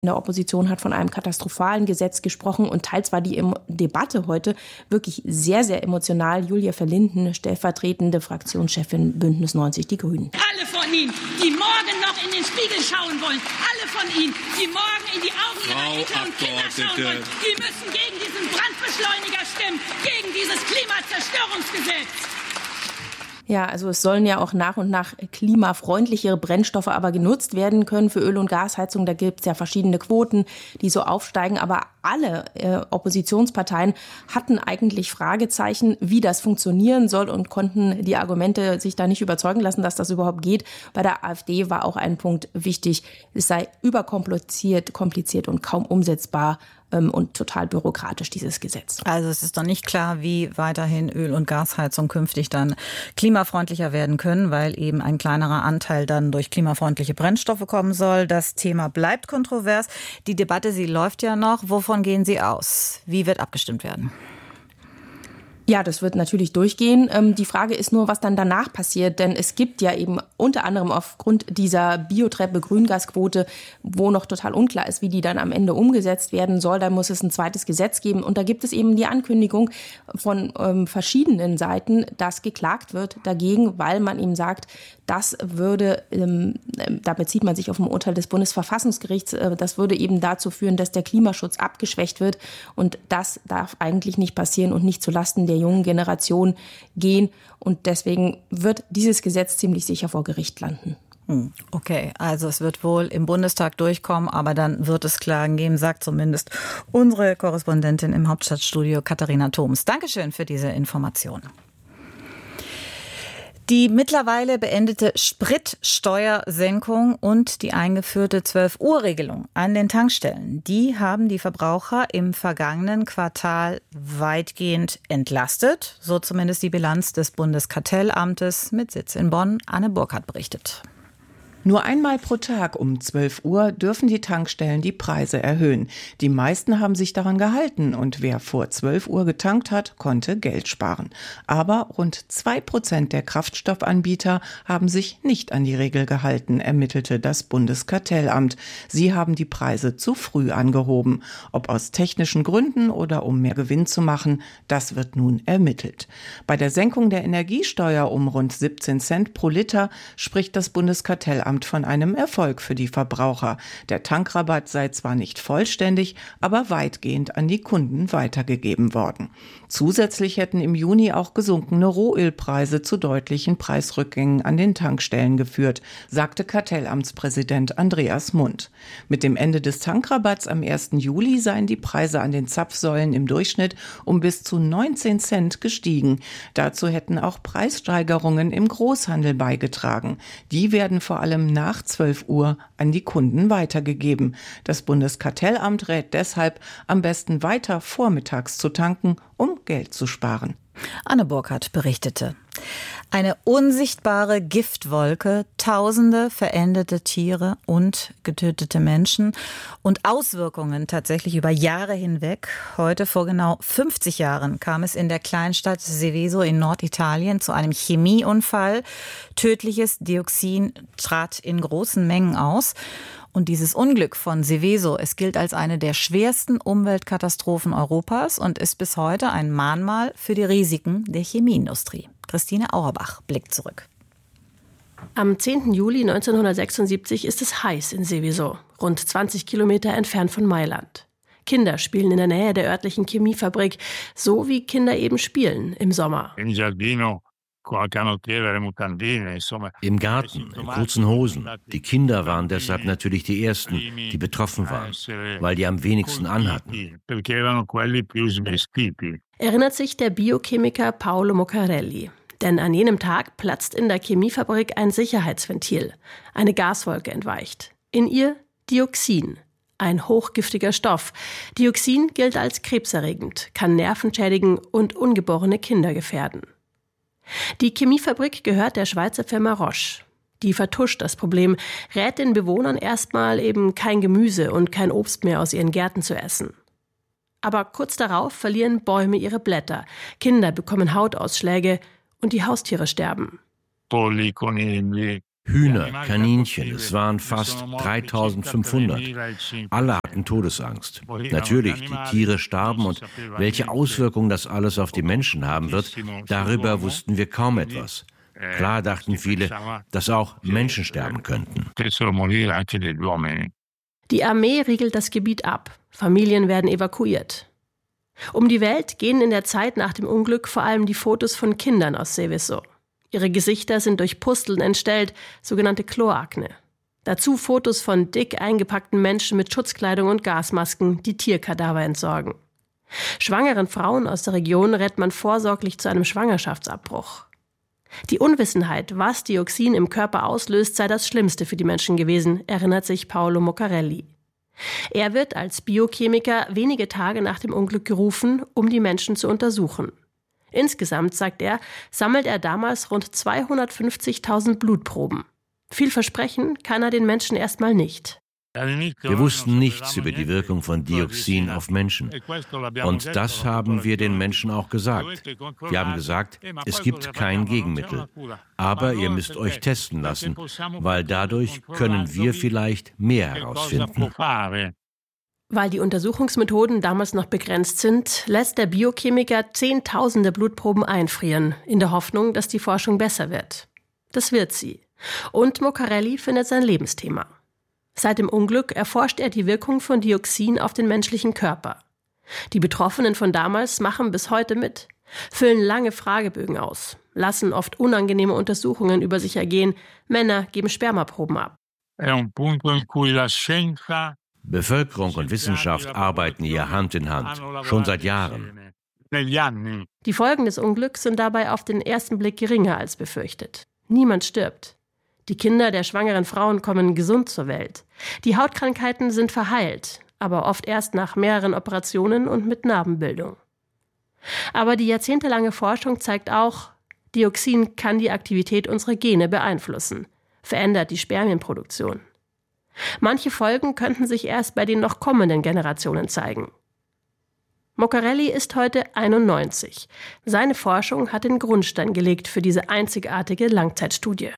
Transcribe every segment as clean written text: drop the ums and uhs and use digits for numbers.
In der Opposition hat von einem katastrophalen Gesetz gesprochen und teils war die Debatte heute wirklich sehr, sehr emotional. Julia Verlinden, stellvertretende Fraktionschefin Bündnis 90 Die Grünen. Alle von Ihnen, die morgen noch in den Spiegel schauen wollen, alle von Ihnen, die morgen in die Augen ihrer Enkel und Kinder schauen wollen, die müssen gegen diesen Brandbeschleuniger stimmen, gegen dieses Klimazerstörungsgesetz. Ja, also es sollen ja auch nach und nach klimafreundlichere Brennstoffe aber genutzt werden können für Öl- und Gasheizung. Da gibt es ja verschiedene Quoten, die so aufsteigen. Aber alle Oppositionsparteien hatten eigentlich Fragezeichen, wie das funktionieren soll und konnten die Argumente sich da nicht überzeugen lassen, dass das überhaupt geht. Bei der AfD war auch ein Punkt wichtig, es sei kompliziert und kaum umsetzbar und total bürokratisch, dieses Gesetz. Also es ist noch nicht klar, wie weiterhin Öl- und Gasheizung künftig dann klimafreundlicher werden können, weil eben ein kleinerer Anteil dann durch klimafreundliche Brennstoffe kommen soll. Das Thema bleibt kontrovers. Die Debatte, sie läuft ja noch. Wovon gehen Sie aus? Wie wird abgestimmt werden? Ja, das wird natürlich durchgehen. Die Frage ist nur, was dann danach passiert. Denn es gibt ja eben unter anderem aufgrund dieser Biotreppe-Grüngasquote, wo noch total unklar ist, wie die dann am Ende umgesetzt werden soll. Da muss es ein zweites Gesetz geben. Und da gibt es eben die Ankündigung von verschiedenen Seiten, dass geklagt wird dagegen, weil man eben sagt, das würde, da bezieht man sich auf ein Urteil des Bundesverfassungsgerichts, das würde eben dazu führen, dass der Klimaschutz abgeschwächt wird. Und das darf eigentlich nicht passieren und nicht zulasten der jungen Generation gehen. Und deswegen wird dieses Gesetz ziemlich sicher vor Gericht landen. Okay, also es wird wohl im Bundestag durchkommen, aber dann wird es Klagen geben, sagt zumindest unsere Korrespondentin im Hauptstadtstudio Katharina Thoms. Dankeschön für diese Information. Die mittlerweile beendete Spritsteuersenkung und die eingeführte 12-Uhr-Regelung an den Tankstellen, die haben die Verbraucher im vergangenen Quartal weitgehend entlastet. So zumindest die Bilanz des Bundeskartellamtes mit Sitz in Bonn. Anne Burkhardt berichtet. Nur einmal pro Tag um 12 Uhr dürfen die Tankstellen die Preise erhöhen. Die meisten haben sich daran gehalten und wer vor 12 Uhr getankt hat, konnte Geld sparen. Aber rund 2% der Kraftstoffanbieter haben sich nicht an die Regel gehalten, ermittelte das Bundeskartellamt. Sie haben die Preise zu früh angehoben. Ob aus technischen Gründen oder um mehr Gewinn zu machen, das wird nun ermittelt. Bei der Senkung der Energiesteuer um rund 17 Cent pro Liter spricht das Bundeskartellamt von einem Erfolg für die Verbraucher. Der Tankrabatt sei zwar nicht vollständig, aber weitgehend an die Kunden weitergegeben worden. Zusätzlich hätten im Juni auch gesunkene Rohölpreise zu deutlichen Preisrückgängen an den Tankstellen geführt, sagte Kartellamtspräsident Andreas Mund. Mit dem Ende des Tankrabatts am 1. Juli seien die Preise an den Zapfsäulen im Durchschnitt um bis zu 19 Cent gestiegen. Dazu hätten auch Preissteigerungen im Großhandel beigetragen. Die werden vor allem nach 12 Uhr an die Kunden weitergegeben. Das Bundeskartellamt rät deshalb, am besten weiter vormittags zu tanken, um Geld zu sparen. Anne Burkhardt berichtete. Eine unsichtbare Giftwolke, tausende verendete Tiere und getötete Menschen und Auswirkungen tatsächlich über Jahre hinweg. Heute vor genau 50 Jahren kam es in der Kleinstadt Seveso in Norditalien zu einem Chemieunfall. Tödliches Dioxin trat in großen Mengen aus. Und dieses Unglück von Seveso, es gilt als eine der schwersten Umweltkatastrophen Europas und ist bis heute ein Mahnmal für die Risiken der Chemieindustrie. Christine Auerbach blickt zurück. Am 10. Juli 1976 ist es heiß in Seveso, rund 20 Kilometer entfernt von Mailand. Kinder spielen in der Nähe der örtlichen Chemiefabrik, so wie Kinder eben spielen im Sommer. Im Garten, in kurzen Hosen. Die Kinder waren deshalb natürlich die Ersten, die betroffen waren, weil die am wenigsten anhatten. Erinnert sich der Biochemiker Paolo Moccarelli. Denn an jenem Tag platzt in der Chemiefabrik ein Sicherheitsventil. Eine Gaswolke entweicht. In ihr Dioxin, ein hochgiftiger Stoff. Dioxin gilt als krebserregend, kann Nerven schädigen und ungeborene Kinder gefährden. Die Chemiefabrik gehört der Schweizer Firma Roche. Die vertuscht das Problem, rät den Bewohnern erstmal eben kein Gemüse und kein Obst mehr aus ihren Gärten zu essen. Aber kurz darauf verlieren Bäume ihre Blätter, Kinder bekommen Hautausschläge und die Haustiere sterben. Hühner, Kaninchen, es waren fast 3500. Alle hatten Todesangst. Natürlich, die Tiere starben und welche Auswirkungen das alles auf die Menschen haben wird, darüber wussten wir kaum etwas. Klar dachten viele, dass auch Menschen sterben könnten. Die Armee riegelt das Gebiet ab. Familien werden evakuiert. Um die Welt gehen in der Zeit nach dem Unglück vor allem die Fotos von Kindern aus Seveso. Ihre Gesichter sind durch Pusteln entstellt, sogenannte Kloakne. Dazu Fotos von dick eingepackten Menschen mit Schutzkleidung und Gasmasken, die Tierkadaver entsorgen. Schwangeren Frauen aus der Region rät man vorsorglich zu einem Schwangerschaftsabbruch. Die Unwissenheit, was Dioxin im Körper auslöst, sei das Schlimmste für die Menschen gewesen, erinnert sich Paolo Moccarelli. Er wird als Biochemiker wenige Tage nach dem Unglück gerufen, um die Menschen zu untersuchen. Insgesamt, sagt er, sammelt er damals rund 250.000 Blutproben. Viel versprechen kann er den Menschen erstmal nicht. Wir wussten nichts über die Wirkung von Dioxin auf Menschen. Und das haben wir den Menschen auch gesagt. Wir haben gesagt, es gibt kein Gegenmittel. Aber ihr müsst euch testen lassen, weil dadurch können wir vielleicht mehr herausfinden. Weil die Untersuchungsmethoden damals noch begrenzt sind, lässt der Biochemiker Zehntausende Blutproben einfrieren, in der Hoffnung, dass die Forschung besser wird. Das wird sie. Und Moccarelli findet sein Lebensthema. Seit dem Unglück erforscht er die Wirkung von Dioxin auf den menschlichen Körper. Die Betroffenen von damals machen bis heute mit, füllen lange Fragebögen aus, lassen oft unangenehme Untersuchungen über sich ergehen, Männer geben Spermaproben ab. Bevölkerung und Wissenschaft arbeiten hier Hand in Hand, schon seit Jahren. Die Folgen des Unglücks sind dabei auf den ersten Blick geringer als befürchtet. Niemand stirbt. Die Kinder der schwangeren Frauen kommen gesund zur Welt. Die Hautkrankheiten sind verheilt, aber oft erst nach mehreren Operationen und mit Narbenbildung. Aber die jahrzehntelange Forschung zeigt auch, Dioxin kann die Aktivität unserer Gene beeinflussen, verändert die Spermienproduktion. Manche Folgen könnten sich erst bei den noch kommenden Generationen zeigen. Moccarelli ist heute 91. Seine Forschung hat den Grundstein gelegt für diese einzigartige Langzeitstudie.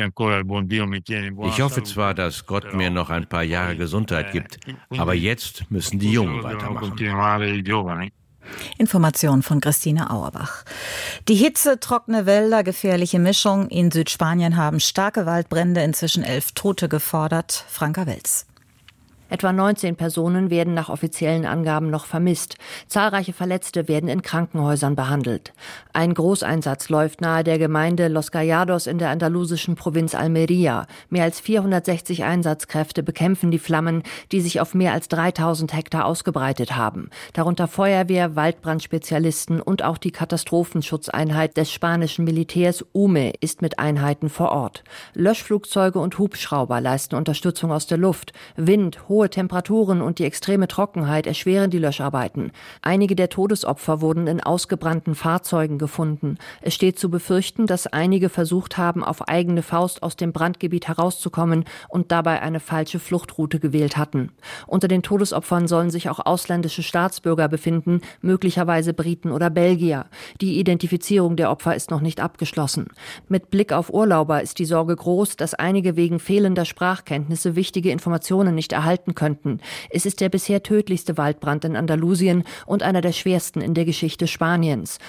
Ich hoffe zwar, dass Gott mir noch ein paar Jahre Gesundheit gibt, aber jetzt müssen die Jungen weitermachen. Information von Christine Auerbach. Die Hitze, trockene Wälder, gefährliche Mischung. In Südspanien haben starke Waldbrände inzwischen 11 Tote gefordert. Franka Welz. Etwa 19 Personen werden nach offiziellen Angaben noch vermisst. Zahlreiche Verletzte werden in Krankenhäusern behandelt. Ein Großeinsatz läuft nahe der Gemeinde Los Gallardos in der andalusischen Provinz Almería. Mehr als 460 Einsatzkräfte bekämpfen die Flammen, die sich auf mehr als 3000 Hektar ausgebreitet haben. Darunter Feuerwehr, Waldbrandspezialisten und auch die Katastrophenschutzeinheit des spanischen Militärs UME ist mit Einheiten vor Ort. Löschflugzeuge und Hubschrauber leisten Unterstützung aus der Luft. Wind, hohe Temperaturen und die extreme Trockenheit erschweren die Löscharbeiten. Einige der Todesopfer wurden in ausgebrannten Fahrzeugen gefunden. Es steht zu befürchten, dass einige versucht haben, auf eigene Faust aus dem Brandgebiet herauszukommen und dabei eine falsche Fluchtroute gewählt hatten. Unter den Todesopfern sollen sich auch ausländische Staatsbürger befinden, möglicherweise Briten oder Belgier. Die Identifizierung der Opfer ist noch nicht abgeschlossen. Mit Blick auf Urlauber ist die Sorge groß, dass einige wegen fehlender Sprachkenntnisse wichtige Informationen nicht erhalten könnten. Es ist der bisher tödlichste Waldbrand in Andalusien und einer der schwersten in der Geschichte Spaniens.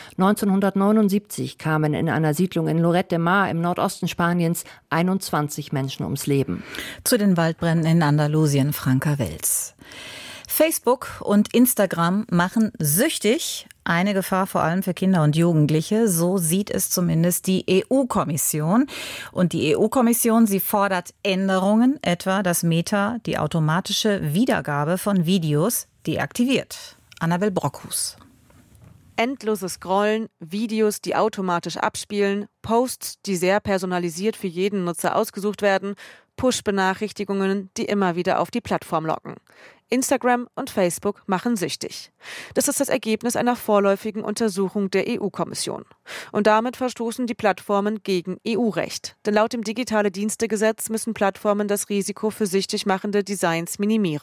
1979 kamen in einer Siedlung in Lloret de Mar im Nordosten Spaniens 21 Menschen ums Leben. Zu den Waldbränden in Andalusien, Franka Welz. Facebook und Instagram machen süchtig. Eine Gefahr vor allem für Kinder und Jugendliche. So sieht es zumindest die EU-Kommission. Und die EU-Kommission, sie fordert Änderungen, etwa dass Meta die automatische Wiedergabe von Videos deaktiviert. Annabel Brockhus. Endloses Scrollen, Videos, die automatisch abspielen, Posts, die sehr personalisiert für jeden Nutzer ausgesucht werden, Push-Benachrichtigungen, die immer wieder auf die Plattform locken. Instagram und Facebook machen süchtig. Das ist das Ergebnis einer vorläufigen Untersuchung der EU-Kommission. Und damit verstoßen die Plattformen gegen EU-Recht. Denn laut dem Digitale Dienstegesetz müssen Plattformen das Risiko für süchtig machende Designs minimieren.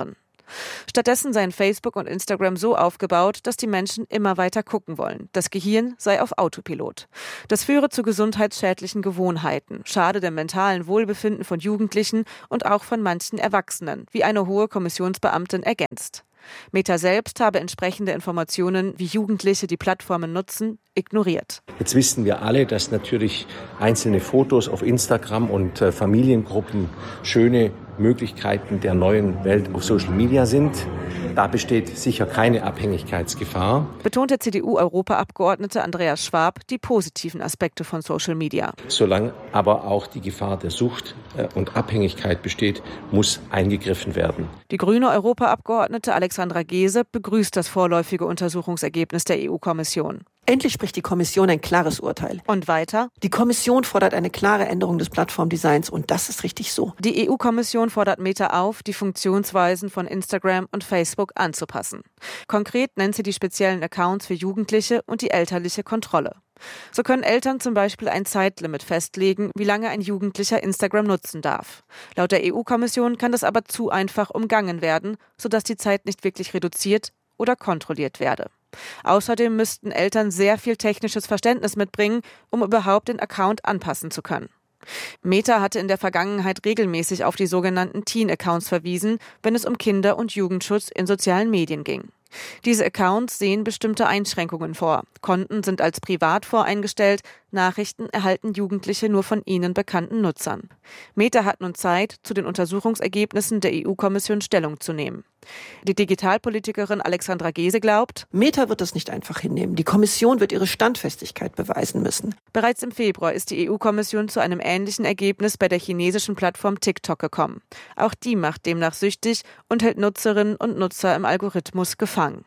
Stattdessen seien Facebook und Instagram so aufgebaut, dass die Menschen immer weiter gucken wollen. Das Gehirn sei auf Autopilot. Das führe zu gesundheitsschädlichen Gewohnheiten, schade dem mentalen Wohlbefinden von Jugendlichen und auch von manchen Erwachsenen, wie eine hohe Kommissionsbeamtin ergänzt. Meta selbst habe entsprechende Informationen, wie Jugendliche die Plattformen nutzen, ignoriert. Jetzt wissen wir alle, dass natürlich einzelne Fotos auf Instagram und Familiengruppen schöne Möglichkeiten der neuen Welt auf Social Media sind. Da besteht sicher keine Abhängigkeitsgefahr. Betonte CDU-Europaabgeordnete Andreas Schwab die positiven Aspekte von Social Media. Solange aber auch die Gefahr der Sucht und Abhängigkeit besteht, muss eingegriffen werden. Die grüne Europaabgeordnete Alexandra Gese begrüßt das vorläufige Untersuchungsergebnis der EU-Kommission. Endlich spricht die Kommission ein klares Urteil. Und weiter? Die Kommission fordert eine klare Änderung des Plattformdesigns und das ist richtig so. Die EU-Kommission fordert Meta auf, die Funktionsweisen von Instagram und Facebook anzupassen. Konkret nennt sie die speziellen Accounts für Jugendliche und die elterliche Kontrolle. So können Eltern zum Beispiel ein Zeitlimit festlegen, wie lange ein Jugendlicher Instagram nutzen darf. Laut der EU-Kommission kann das aber zu einfach umgangen werden, sodass die Zeit nicht wirklich reduziert oder kontrolliert werde. Außerdem müssten Eltern sehr viel technisches Verständnis mitbringen, um überhaupt den Account anpassen zu können. Meta hatte in der Vergangenheit regelmäßig auf die sogenannten Teen-Accounts verwiesen, wenn es um Kinder- und Jugendschutz in sozialen Medien ging. Diese Accounts sehen bestimmte Einschränkungen vor. Konten sind als privat voreingestellt, Nachrichten erhalten Jugendliche nur von ihnen bekannten Nutzern. Meta hat nun Zeit, zu den Untersuchungsergebnissen der EU-Kommission Stellung zu nehmen. Die Digitalpolitikerin Alexandra Gese glaubt, Meta wird das nicht einfach hinnehmen. Die Kommission wird ihre Standfestigkeit beweisen müssen. Bereits im Februar ist die EU-Kommission zu einem ähnlichen Ergebnis bei der chinesischen Plattform TikTok gekommen. Auch die macht demnach süchtig und hält Nutzerinnen und Nutzer im Algorithmus gefangen.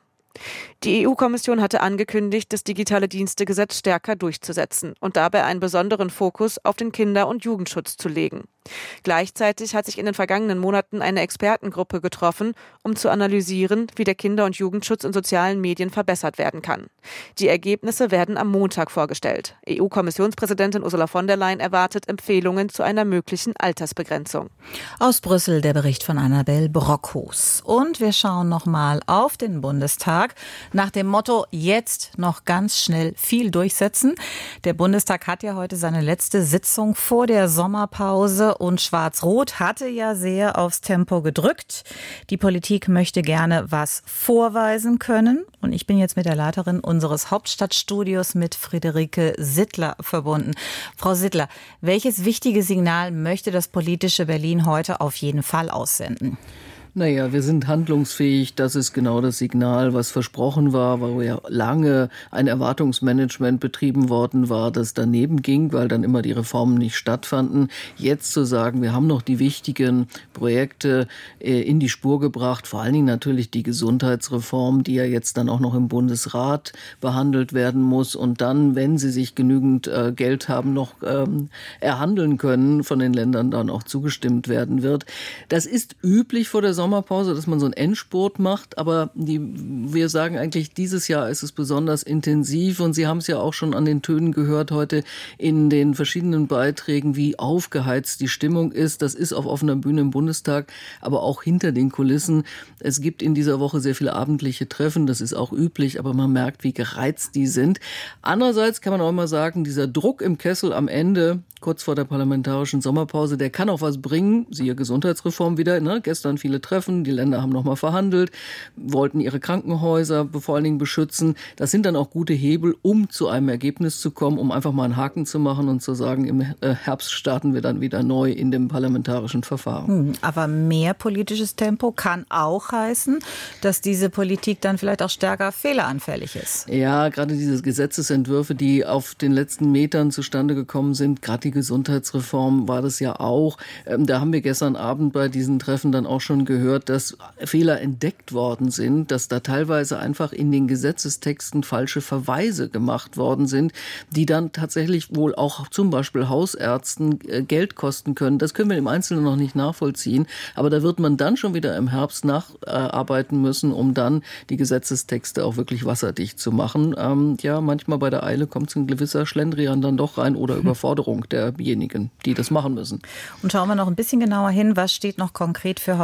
Die EU-Kommission hatte angekündigt, das digitale Dienstegesetz stärker durchzusetzen und dabei einen besonderen Fokus auf den Kinder- und Jugendschutz zu legen. Gleichzeitig hat sich in den vergangenen Monaten eine Expertengruppe getroffen, um zu analysieren, wie der Kinder- und Jugendschutz in sozialen Medien verbessert werden kann. Die Ergebnisse werden am Montag vorgestellt. EU-Kommissionspräsidentin Ursula von der Leyen erwartet Empfehlungen zu einer möglichen Altersbegrenzung. Aus Brüssel der Bericht von Annabel Brockhus. Und wir schauen nochmal auf den Bundestag nach dem Motto, jetzt noch ganz schnell viel durchsetzen. Der Bundestag hat ja heute seine letzte Sitzung vor der Sommerpause und Schwarz-Rot hatte ja sehr aufs Tempo gedrückt. Die Politik möchte gerne was vorweisen können. Und ich bin jetzt mit der Leiterin unseres Hauptstadtstudios mit Friederike Sittler verbunden. Frau Sittler, welches wichtige Signal möchte das politische Berlin heute auf jeden Fall aussenden? Naja, wir sind handlungsfähig. Das ist genau das Signal, was versprochen war, wo ja lange ein Erwartungsmanagement betrieben worden war, das daneben ging, weil dann immer die Reformen nicht stattfanden. Jetzt zu sagen, wir haben noch die wichtigen Projekte in die Spur gebracht, vor allen Dingen natürlich die Gesundheitsreform, die ja jetzt dann auch noch im Bundesrat behandelt werden muss und dann, wenn sie sich genügend Geld haben, noch erhandeln können, von den Ländern dann auch zugestimmt werden wird. Das ist üblich vor der Sommerpause, dass man so einen Endspurt macht, aber wir sagen eigentlich, dieses Jahr ist es besonders intensiv und Sie haben es ja auch schon an den Tönen gehört heute in den verschiedenen Beiträgen, wie aufgeheizt die Stimmung ist. Das ist auf offener Bühne im Bundestag, aber auch hinter den Kulissen. Es gibt in dieser Woche sehr viele abendliche Treffen, das ist auch üblich, aber man merkt, wie gereizt die sind. Andererseits kann man auch mal sagen, dieser Druck im Kessel am Ende, kurz vor der parlamentarischen Sommerpause, der kann auch was bringen. Siehe Gesundheitsreform wieder, ne? Gestern viele Treffen, die Länder haben nochmal verhandelt, wollten ihre Krankenhäuser vor allen Dingen beschützen. Das sind dann auch gute Hebel, um zu einem Ergebnis zu kommen, um einfach mal einen Haken zu machen und zu sagen, im Herbst starten wir dann wieder neu in dem parlamentarischen Verfahren. Aber mehr politisches Tempo kann auch heißen, dass diese Politik dann vielleicht auch stärker fehleranfällig ist. Ja, gerade diese Gesetzesentwürfe, die auf den letzten Metern zustande gekommen sind, gerade die Gesundheitsreform war das ja auch. Da haben wir gestern Abend bei diesen Treffen dann auch schon gehört, dass Fehler entdeckt worden sind, dass da teilweise einfach in den Gesetzestexten falsche Verweise gemacht worden sind, die dann tatsächlich wohl auch zum Beispiel Hausärzten Geld kosten können. Das können wir im Einzelnen noch nicht nachvollziehen, aber da wird man dann schon wieder im Herbst nacharbeiten müssen, um dann die Gesetzestexte auch wirklich wasserdicht zu machen. Ja, manchmal bei der Eile kommt ein gewisser Schlendrian dann doch rein oder Überforderung derjenigen, die das machen müssen. Und schauen wir noch ein bisschen genauer hin, was steht noch konkret für heute an?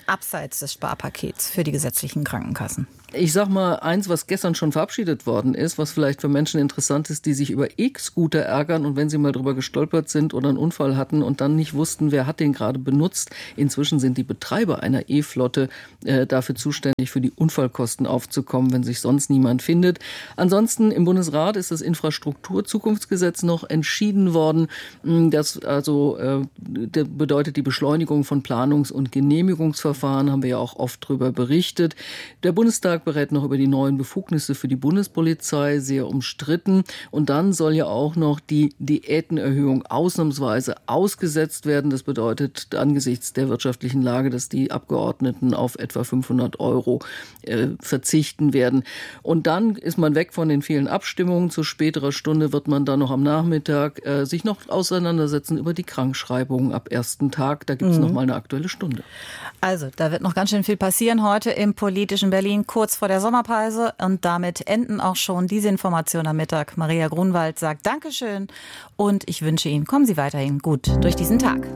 abseits des Sparpakets für die gesetzlichen Krankenkassen? Ich sag mal eins, was gestern schon verabschiedet worden ist, was vielleicht für Menschen interessant ist, die sich über E-Scooter ärgern und wenn sie mal drüber gestolpert sind oder einen Unfall hatten und dann nicht wussten, wer hat den gerade benutzt. Inzwischen sind die Betreiber einer E-Flotte dafür zuständig, für die Unfallkosten aufzukommen, wenn sich sonst niemand findet. Ansonsten im Bundesrat ist das Infrastrukturzukunftsgesetz noch entschieden worden. Das bedeutet die Beschleunigung von Planungs- und Genehmigungsverfahren, haben wir ja auch oft drüber berichtet. Der Bundestag berät noch über die neuen Befugnisse für die Bundespolizei, sehr umstritten. Und dann soll ja auch noch die Diätenerhöhung ausnahmsweise ausgesetzt werden. Das bedeutet angesichts der wirtschaftlichen Lage, dass die Abgeordneten auf etwa 500 € verzichten werden. Und dann ist man weg von den vielen Abstimmungen. Zu späterer Stunde wird man dann noch am Nachmittag sich noch auseinandersetzen über die Krankschreibungen ab ersten Tag. Da gibt es noch mal eine Aktuelle Stunde. Also, da wird noch ganz schön viel passieren heute im politischen Berlin, kurz vor der Sommerpause. Und damit enden auch schon diese Informationen am Mittag. Maria Grunwald sagt Dankeschön und ich wünsche Ihnen, kommen Sie weiterhin gut durch diesen Tag.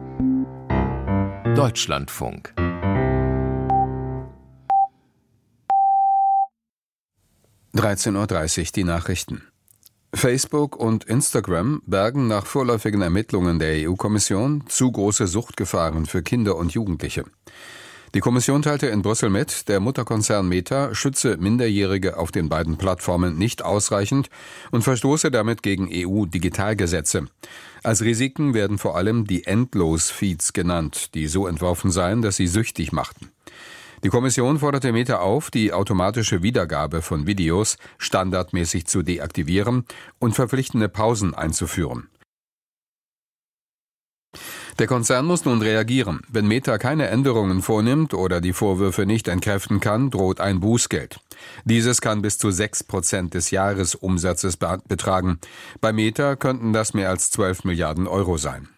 Deutschlandfunk. (13:30 Uhr) die Nachrichten. Facebook und Instagram bergen nach vorläufigen Ermittlungen der EU-Kommission zu große Suchtgefahren für Kinder und Jugendliche. Die Kommission teilte in Brüssel mit, der Mutterkonzern Meta schütze Minderjährige auf den beiden Plattformen nicht ausreichend und verstoße damit gegen EU-Digitalgesetze. Als Risiken werden vor allem die Endlos-Feeds genannt, die so entworfen seien, dass sie süchtig machten. Die Kommission forderte Meta auf, die automatische Wiedergabe von Videos standardmäßig zu deaktivieren und verpflichtende Pausen einzuführen. Der Konzern muss nun reagieren. Wenn Meta keine Änderungen vornimmt oder die Vorwürfe nicht entkräften kann, droht ein Bußgeld. Dieses kann bis zu 6% des Jahresumsatzes betragen. Bei Meta könnten das mehr als 12 Milliarden € sein.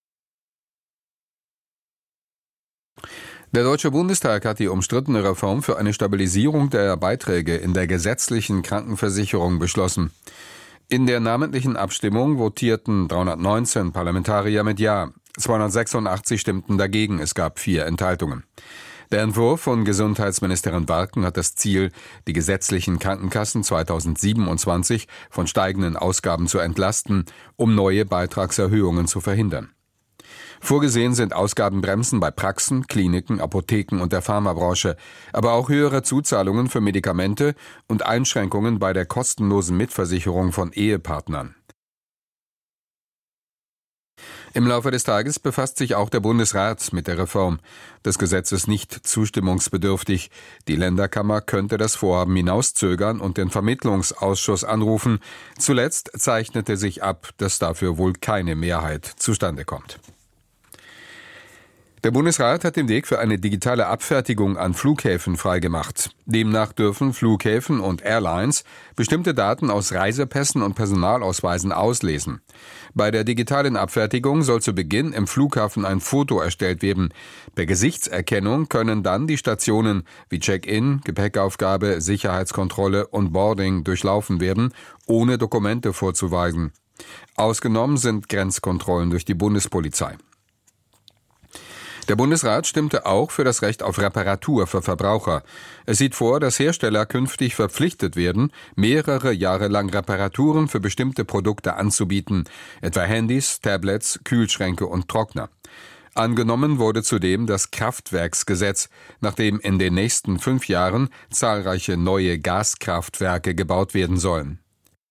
Der Deutsche Bundestag hat die umstrittene Reform für eine Stabilisierung der Beiträge in der gesetzlichen Krankenversicherung beschlossen. In der namentlichen Abstimmung votierten 319 Parlamentarier mit Ja, 286 stimmten dagegen, es gab 4 Enthaltungen. Der Entwurf von Gesundheitsministerin Warken hat das Ziel, die gesetzlichen Krankenkassen 2027 von steigenden Ausgaben zu entlasten, um neue Beitragserhöhungen zu verhindern. Vorgesehen sind Ausgabenbremsen bei Praxen, Kliniken, Apotheken und der Pharmabranche, aber auch höhere Zuzahlungen für Medikamente und Einschränkungen bei der kostenlosen Mitversicherung von Ehepartnern. Im Laufe des Tages befasst sich auch der Bundesrat mit der Reform. Das Gesetz ist nicht zustimmungsbedürftig. Die Länderkammer könnte das Vorhaben hinauszögern und den Vermittlungsausschuss anrufen. Zuletzt zeichnete sich ab, dass dafür wohl keine Mehrheit zustande kommt. Der Bundesrat hat den Weg für eine digitale Abfertigung an Flughäfen freigemacht. Demnach dürfen Flughäfen und Airlines bestimmte Daten aus Reisepässen und Personalausweisen auslesen. Bei der digitalen Abfertigung soll zu Beginn im Flughafen ein Foto erstellt werden. Per Gesichtserkennung können dann die Stationen wie Check-in, Gepäckaufgabe, Sicherheitskontrolle und Boarding durchlaufen werden, ohne Dokumente vorzuweisen. Ausgenommen sind Grenzkontrollen durch die Bundespolizei. Der Bundesrat stimmte auch für das Recht auf Reparatur für Verbraucher. Es sieht vor, dass Hersteller künftig verpflichtet werden, mehrere Jahre lang Reparaturen für bestimmte Produkte anzubieten, etwa Handys, Tablets, Kühlschränke und Trockner. Angenommen wurde zudem das Kraftwerksgesetz, nachdem in den nächsten 5 Jahren zahlreiche neue Gaskraftwerke gebaut werden sollen.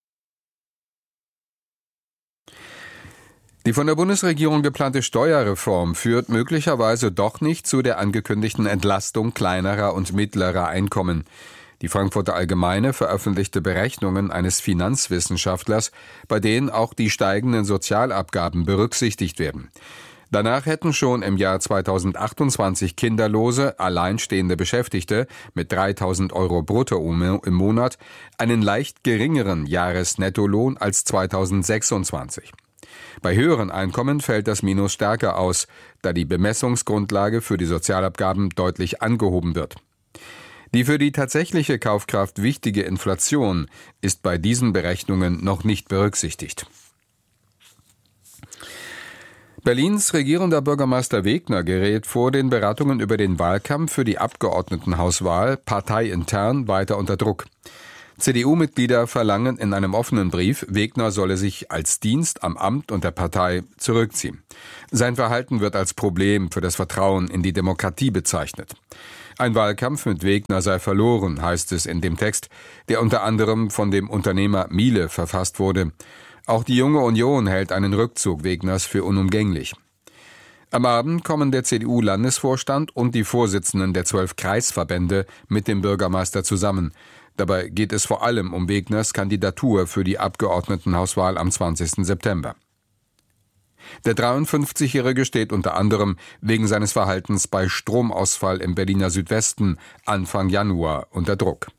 Die von der Bundesregierung geplante Steuerreform führt möglicherweise doch nicht zu der angekündigten Entlastung kleinerer und mittlerer Einkommen. Die Frankfurter Allgemeine veröffentlichte Berechnungen eines Finanzwissenschaftlers, bei denen auch die steigenden Sozialabgaben berücksichtigt werden. Danach hätten schon im Jahr 2028 kinderlose, alleinstehende Beschäftigte mit 3.000 € brutto im Monat einen leicht geringeren Jahresnettolohn als 2026. Bei höheren Einkommen fällt das Minus stärker aus, da die Bemessungsgrundlage für die Sozialabgaben deutlich angehoben wird. Die für die tatsächliche Kaufkraft wichtige Inflation ist bei diesen Berechnungen noch nicht berücksichtigt. Berlins regierender Bürgermeister Wegner gerät vor den Beratungen über den Wahlkampf für die Abgeordnetenhauswahl parteiintern weiter unter Druck. CDU-Mitglieder verlangen in einem offenen Brief, Wegner solle sich als Dienst am Amt und der Partei zurückziehen. Sein Verhalten wird als Problem für das Vertrauen in die Demokratie bezeichnet. Ein Wahlkampf mit Wegner sei verloren, heißt es in dem Text, der unter anderem von dem Unternehmer Miele verfasst wurde. Auch die Junge Union hält einen Rückzug Wegners für unumgänglich. Am Abend kommen der CDU-Landesvorstand und die Vorsitzenden der 12 Kreisverbände mit dem Bürgermeister zusammen. Dabei geht es vor allem um Wegners Kandidatur für die Abgeordnetenhauswahl am 20. September. Der 53-Jährige steht unter anderem wegen seines Verhaltens bei Stromausfall im Berliner Südwesten Anfang Januar unter Druck.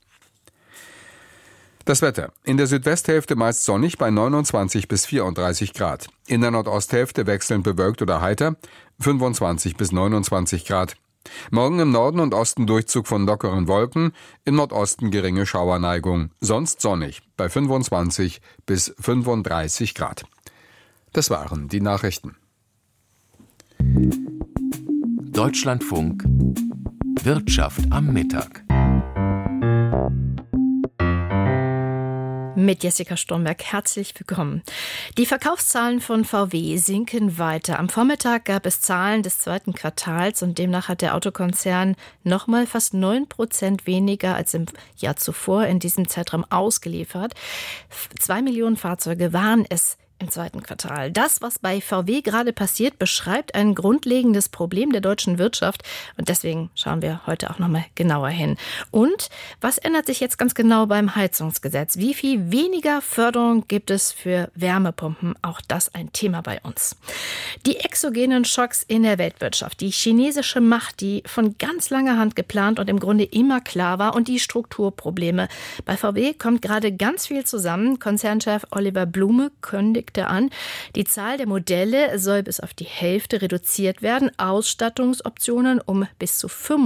Das Wetter. In der Südwesthälfte meist sonnig bei 29 bis 34 Grad. In der Nordosthälfte wechselnd bewölkt oder heiter 25 bis 29 Grad. Morgen im Norden und Osten Durchzug von lockeren Wolken, im Nordosten geringe Schauerneigung. Sonst sonnig bei 25 bis 35 Grad. Das waren die Nachrichten. Deutschlandfunk Wirtschaft am Mittag. Mit Jessica Stromberg herzlich willkommen. Die Verkaufszahlen von VW sinken weiter. Am Vormittag gab es Zahlen des zweiten Quartals und demnach hat der Autokonzern nochmal fast 9% weniger als im Jahr zuvor in diesem Zeitraum ausgeliefert. 2 Millionen Fahrzeuge waren es im zweiten Quartal. Das, was bei VW gerade passiert, beschreibt ein grundlegendes Problem der deutschen Wirtschaft. Und deswegen schauen wir heute auch nochmal genauer hin. Und was ändert sich jetzt ganz genau beim Heizungsgesetz? Wie viel weniger Förderung gibt es für Wärmepumpen? Auch das ein Thema bei uns. Die exogenen Schocks in der Weltwirtschaft, die chinesische Macht, die von ganz langer Hand geplant und im Grunde immer klar war, und die Strukturprobleme. Bei VW kommt gerade ganz viel zusammen. Konzernchef Oliver Blume kündigt an, die Zahl der Modelle soll bis auf die Hälfte reduziert werden, Ausstattungsoptionen um bis zu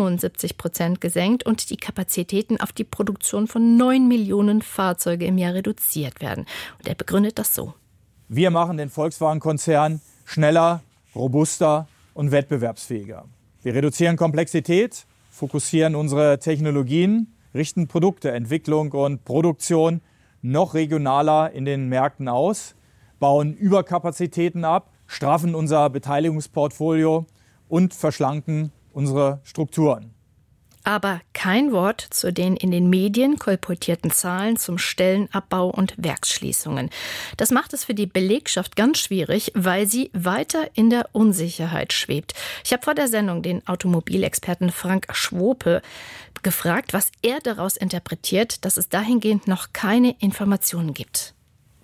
75% gesenkt und die Kapazitäten auf die Produktion von 9 Millionen Fahrzeuge im Jahr reduziert werden. Und er begründet das so. Wir machen den Volkswagen-Konzern schneller, robuster und wettbewerbsfähiger. Wir reduzieren Komplexität, fokussieren unsere Technologien, richten Produkte, Entwicklung und Produktion noch regionaler in den Märkten aus, bauen Überkapazitäten ab, straffen unser Beteiligungsportfolio und verschlanken unsere Strukturen. Aber kein Wort zu den in den Medien kolportierten Zahlen zum Stellenabbau und Werksschließungen. Das macht es für die Belegschaft ganz schwierig, weil sie weiter in der Unsicherheit schwebt. Ich habe vor der Sendung den Automobilexperten Frank Schwope gefragt, was er daraus interpretiert, dass es dahingehend noch keine Informationen gibt.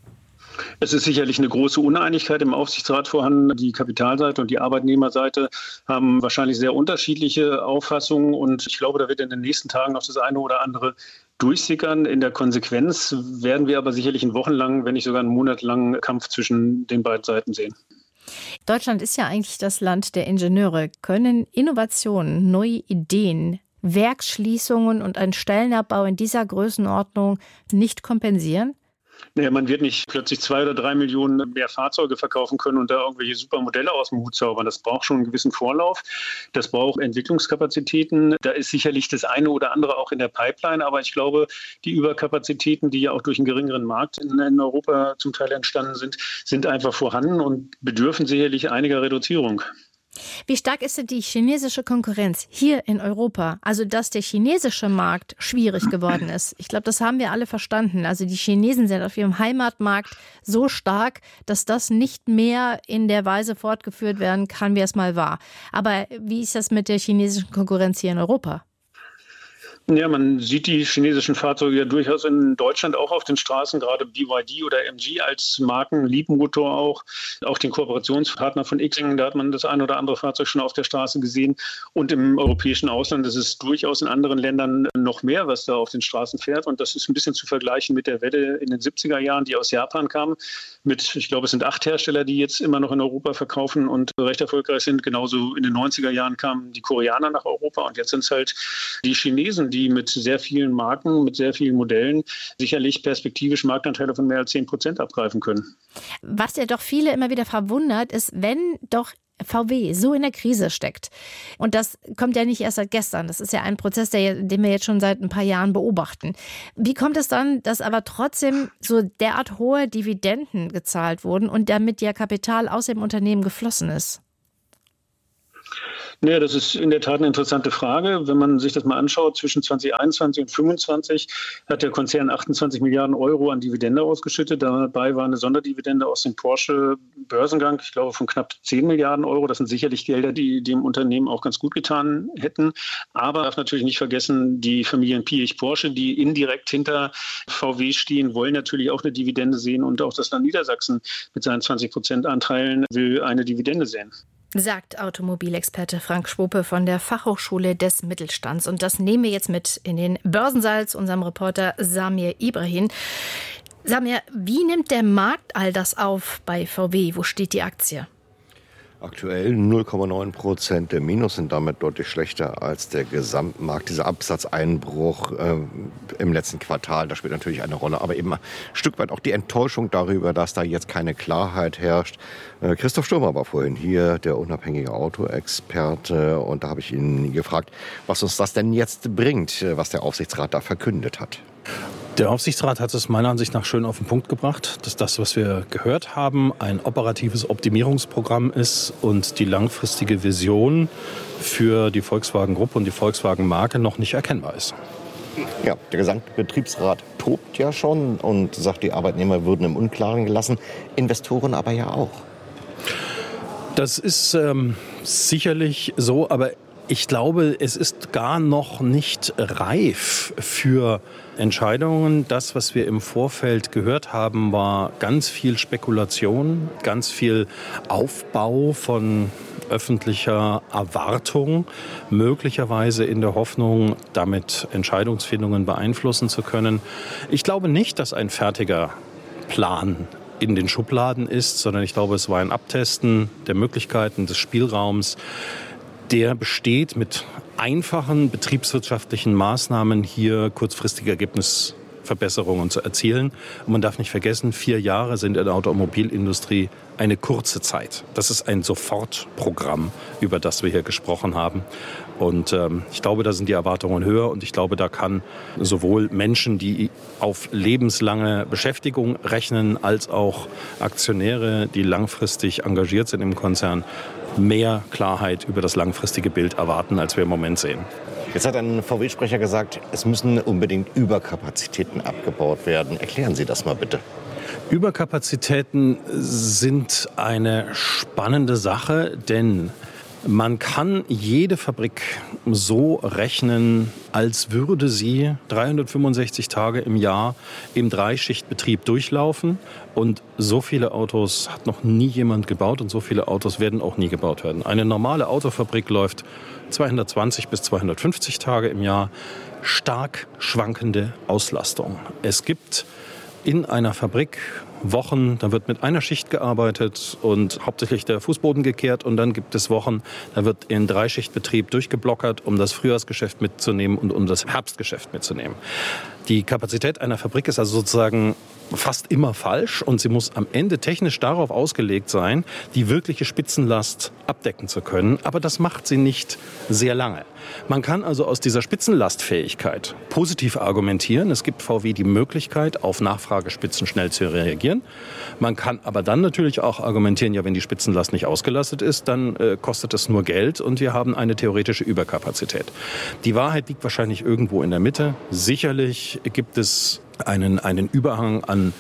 Es ist sicherlich eine große Uneinigkeit im Aufsichtsrat vorhanden. Die Kapitalseite und die Arbeitnehmerseite haben wahrscheinlich sehr unterschiedliche Auffassungen. Und ich glaube, da wird in den nächsten Tagen noch das eine oder andere durchsickern. In der Konsequenz werden wir aber sicherlich einen wochenlangen, wenn nicht sogar einen monatelangen Kampf zwischen den beiden Seiten sehen. Deutschland ist ja eigentlich das Land der Ingenieure. Können Innovationen, neue Ideen, Werksschließungen und ein Stellenabbau in dieser Größenordnung nicht kompensieren? Naja, man wird nicht plötzlich 2 oder 3 Millionen mehr Fahrzeuge verkaufen können und da irgendwelche super Modelle aus dem Hut zaubern. Das braucht schon einen gewissen Vorlauf. Das braucht Entwicklungskapazitäten. Da ist sicherlich das eine oder andere auch in der Pipeline. Aber ich glaube, die Überkapazitäten, die ja auch durch einen geringeren Markt in Europa zum Teil entstanden sind einfach vorhanden und bedürfen sicherlich einiger Reduzierung. Wie stark ist denn die chinesische Konkurrenz hier in Europa? Also, dass der chinesische Markt schwierig geworden ist. Ich glaube, das haben wir alle verstanden. Also, die Chinesen sind auf ihrem Heimatmarkt so stark, dass das nicht mehr in der Weise fortgeführt werden kann, wie es mal war. Aber wie ist das mit der chinesischen Konkurrenz hier in Europa? Ja, man sieht die chinesischen Fahrzeuge ja durchaus in Deutschland auch auf den Straßen, gerade BYD oder MG als Marken, Leapmotor auch den Kooperationspartner von Xing, da hat man das ein oder andere Fahrzeug schon auf der Straße gesehen. Und im europäischen Ausland ist es durchaus in anderen Ländern noch mehr, was da auf den Straßen fährt. Und das ist ein bisschen zu vergleichen mit der Welle in den 70er Jahren, die aus Japan kam. Ich glaube, es sind 8 Hersteller, die jetzt immer noch in Europa verkaufen und recht erfolgreich sind. Genauso in den 90er Jahren kamen die Koreaner nach Europa und jetzt sind es halt die Chinesen, die die mit sehr vielen Marken, mit sehr vielen Modellen sicherlich perspektivisch Marktanteile von mehr als 10% abgreifen können. Was ja doch viele immer wieder verwundert, ist, wenn doch VW so in der Krise steckt. Und das kommt ja nicht erst seit gestern. Das ist ja ein Prozess, den wir jetzt schon seit ein paar Jahren beobachten. Wie kommt es dann, dass aber trotzdem so derart hohe Dividenden gezahlt wurden und damit ja Kapital aus dem Unternehmen geflossen ist? Ja, das ist in der Tat eine interessante Frage. Wenn man sich das mal anschaut, zwischen 2021 und 2025 hat der Konzern 28 Milliarden Euro an Dividende ausgeschüttet. Dabei war eine Sonderdividende aus dem Porsche-Börsengang, ich glaube, von knapp 10 Milliarden Euro. Das sind sicherlich Gelder, die dem Unternehmen auch ganz gut getan hätten. Aber man darf natürlich nicht vergessen, die Familien Piëch-Porsche, die indirekt hinter VW stehen, wollen natürlich auch eine Dividende sehen. Und auch das Land Niedersachsen mit seinen 20% Anteilen will eine Dividende sehen. Sagt Automobilexperte Frank Schwope von der Fachhochschule des Mittelstands. Und das nehmen wir jetzt mit in den Börsensaal zu unserem Reporter Samir Ibrahim. Samir, wie nimmt der Markt all das auf bei VW? Wo steht die Aktie? Aktuell 0,9%. Der Minus sind damit deutlich schlechter als der Gesamtmarkt. Dieser Absatzeinbruch im letzten Quartal, das spielt natürlich eine Rolle. Aber eben ein Stück weit auch die Enttäuschung darüber, dass da jetzt keine Klarheit herrscht. Christoph Stürmer war vorhin hier, der unabhängige Autoexperte. Und da habe ich ihn gefragt, was uns das denn jetzt bringt, was der Aufsichtsrat da verkündet hat. Der Aufsichtsrat hat es meiner Ansicht nach schön auf den Punkt gebracht, dass das, was wir gehört haben, ein operatives Optimierungsprogramm ist und die langfristige Vision für die Volkswagen-Gruppe und die Volkswagen-Marke noch nicht erkennbar ist. Ja, der gesamte Betriebsrat tobt ja schon und sagt, die Arbeitnehmer würden im Unklaren gelassen, Investoren aber ja auch. Das ist sicherlich so, aber ich glaube, es ist gar noch nicht reif für Entscheidungen. Das, was wir im Vorfeld gehört haben, war ganz viel Spekulation, ganz viel Aufbau von öffentlicher Erwartung, möglicherweise in der Hoffnung, damit Entscheidungsfindungen beeinflussen zu können. Ich glaube nicht, dass ein fertiger Plan in den Schubladen ist, sondern ich glaube, es war ein Abtesten der Möglichkeiten, des Spielraums. Der besteht mit einfachen betriebswirtschaftlichen Maßnahmen, hier kurzfristige Ergebnisverbesserungen zu erzielen. Und man darf nicht vergessen, 4 Jahre sind in der Automobilindustrie eine kurze Zeit. Das ist ein Sofortprogramm, über das wir hier gesprochen haben. Und ich glaube, da sind die Erwartungen höher. Und ich glaube, da kann sowohl Menschen, die auf lebenslange Beschäftigung rechnen, als auch Aktionäre, die langfristig engagiert sind im Konzern, mehr Klarheit über das langfristige Bild erwarten, als wir im Moment sehen. Jetzt hat ein VW-Sprecher gesagt, es müssen unbedingt Überkapazitäten abgebaut werden. Erklären Sie das mal bitte. Überkapazitäten sind eine spannende Sache, denn man kann jede Fabrik so rechnen, als würde sie 365 Tage im Jahr im Dreischichtbetrieb durchlaufen. Und so viele Autos hat noch nie jemand gebaut und so viele Autos werden auch nie gebaut werden. Eine normale Autofabrik läuft 220 bis 250 Tage im Jahr. Stark schwankende Auslastung. Es gibt in einer Fabrik Wochen, da wird mit einer Schicht gearbeitet und hauptsächlich der Fußboden gekehrt. Und dann gibt es Wochen, da wird in Dreischichtbetrieb durchgeblockert, um das Frühjahrsgeschäft mitzunehmen und um das Herbstgeschäft mitzunehmen. Die Kapazität einer Fabrik ist also sozusagen fast immer falsch und sie muss am Ende technisch darauf ausgelegt sein, die wirkliche Spitzenlast abdecken zu können. Aber das macht sie nicht sehr lange. Man kann also aus dieser Spitzenlastfähigkeit positiv argumentieren. Es gibt VW die Möglichkeit, auf Nachfragespitzen schnell zu reagieren. Man kann aber dann natürlich auch argumentieren, ja, wenn die Spitzenlast nicht ausgelastet ist, dann kostet es nur Geld und wir haben eine theoretische Überkapazität. Die Wahrheit liegt wahrscheinlich irgendwo in der Mitte. Sicherlich gibt es einen Überhang an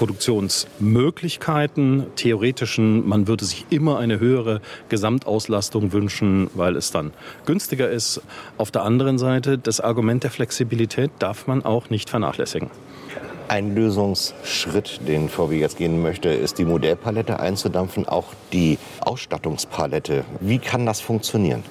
Produktionsmöglichkeiten, theoretischen. Man würde sich immer eine höhere Gesamtauslastung wünschen, weil es dann günstiger ist. Auf der anderen Seite, das Argument der Flexibilität darf man auch nicht vernachlässigen. Ein Lösungsschritt, den VW jetzt gehen möchte, ist die Modellpalette einzudampfen, auch die Ausstattungspalette. Wie kann das funktionieren?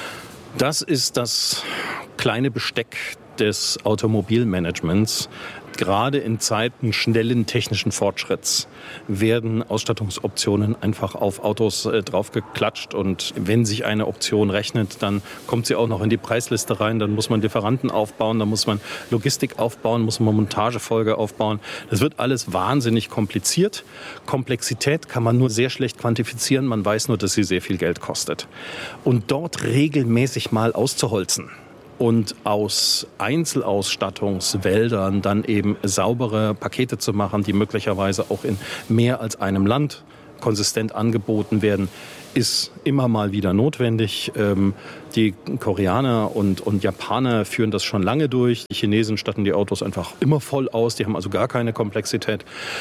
Das ist das kleine Besteck des Automobilmanagements. Gerade in Zeiten schnellen technischen Fortschritts werden Ausstattungsoptionen einfach auf Autos draufgeklatscht. Und wenn sich eine Option rechnet, dann kommt sie auch noch in die Preisliste rein. Dann muss man Lieferanten aufbauen, dann muss man Logistik aufbauen, muss man Montagefolge aufbauen. Das wird alles wahnsinnig kompliziert. Komplexität kann man nur sehr schlecht quantifizieren. Man weiß nur, dass sie sehr viel Geld kostet. Und dort regelmäßig mal auszuholzen und aus Einzelausstattungswäldern dann eben saubere Pakete zu machen, die möglicherweise auch in mehr als einem Land konsistent angeboten werden, ist immer mal wieder notwendig. Die Koreaner und Japaner führen das schon lange durch. Die Chinesen statten die Autos einfach immer voll aus. Die haben also gar keine Komplexität.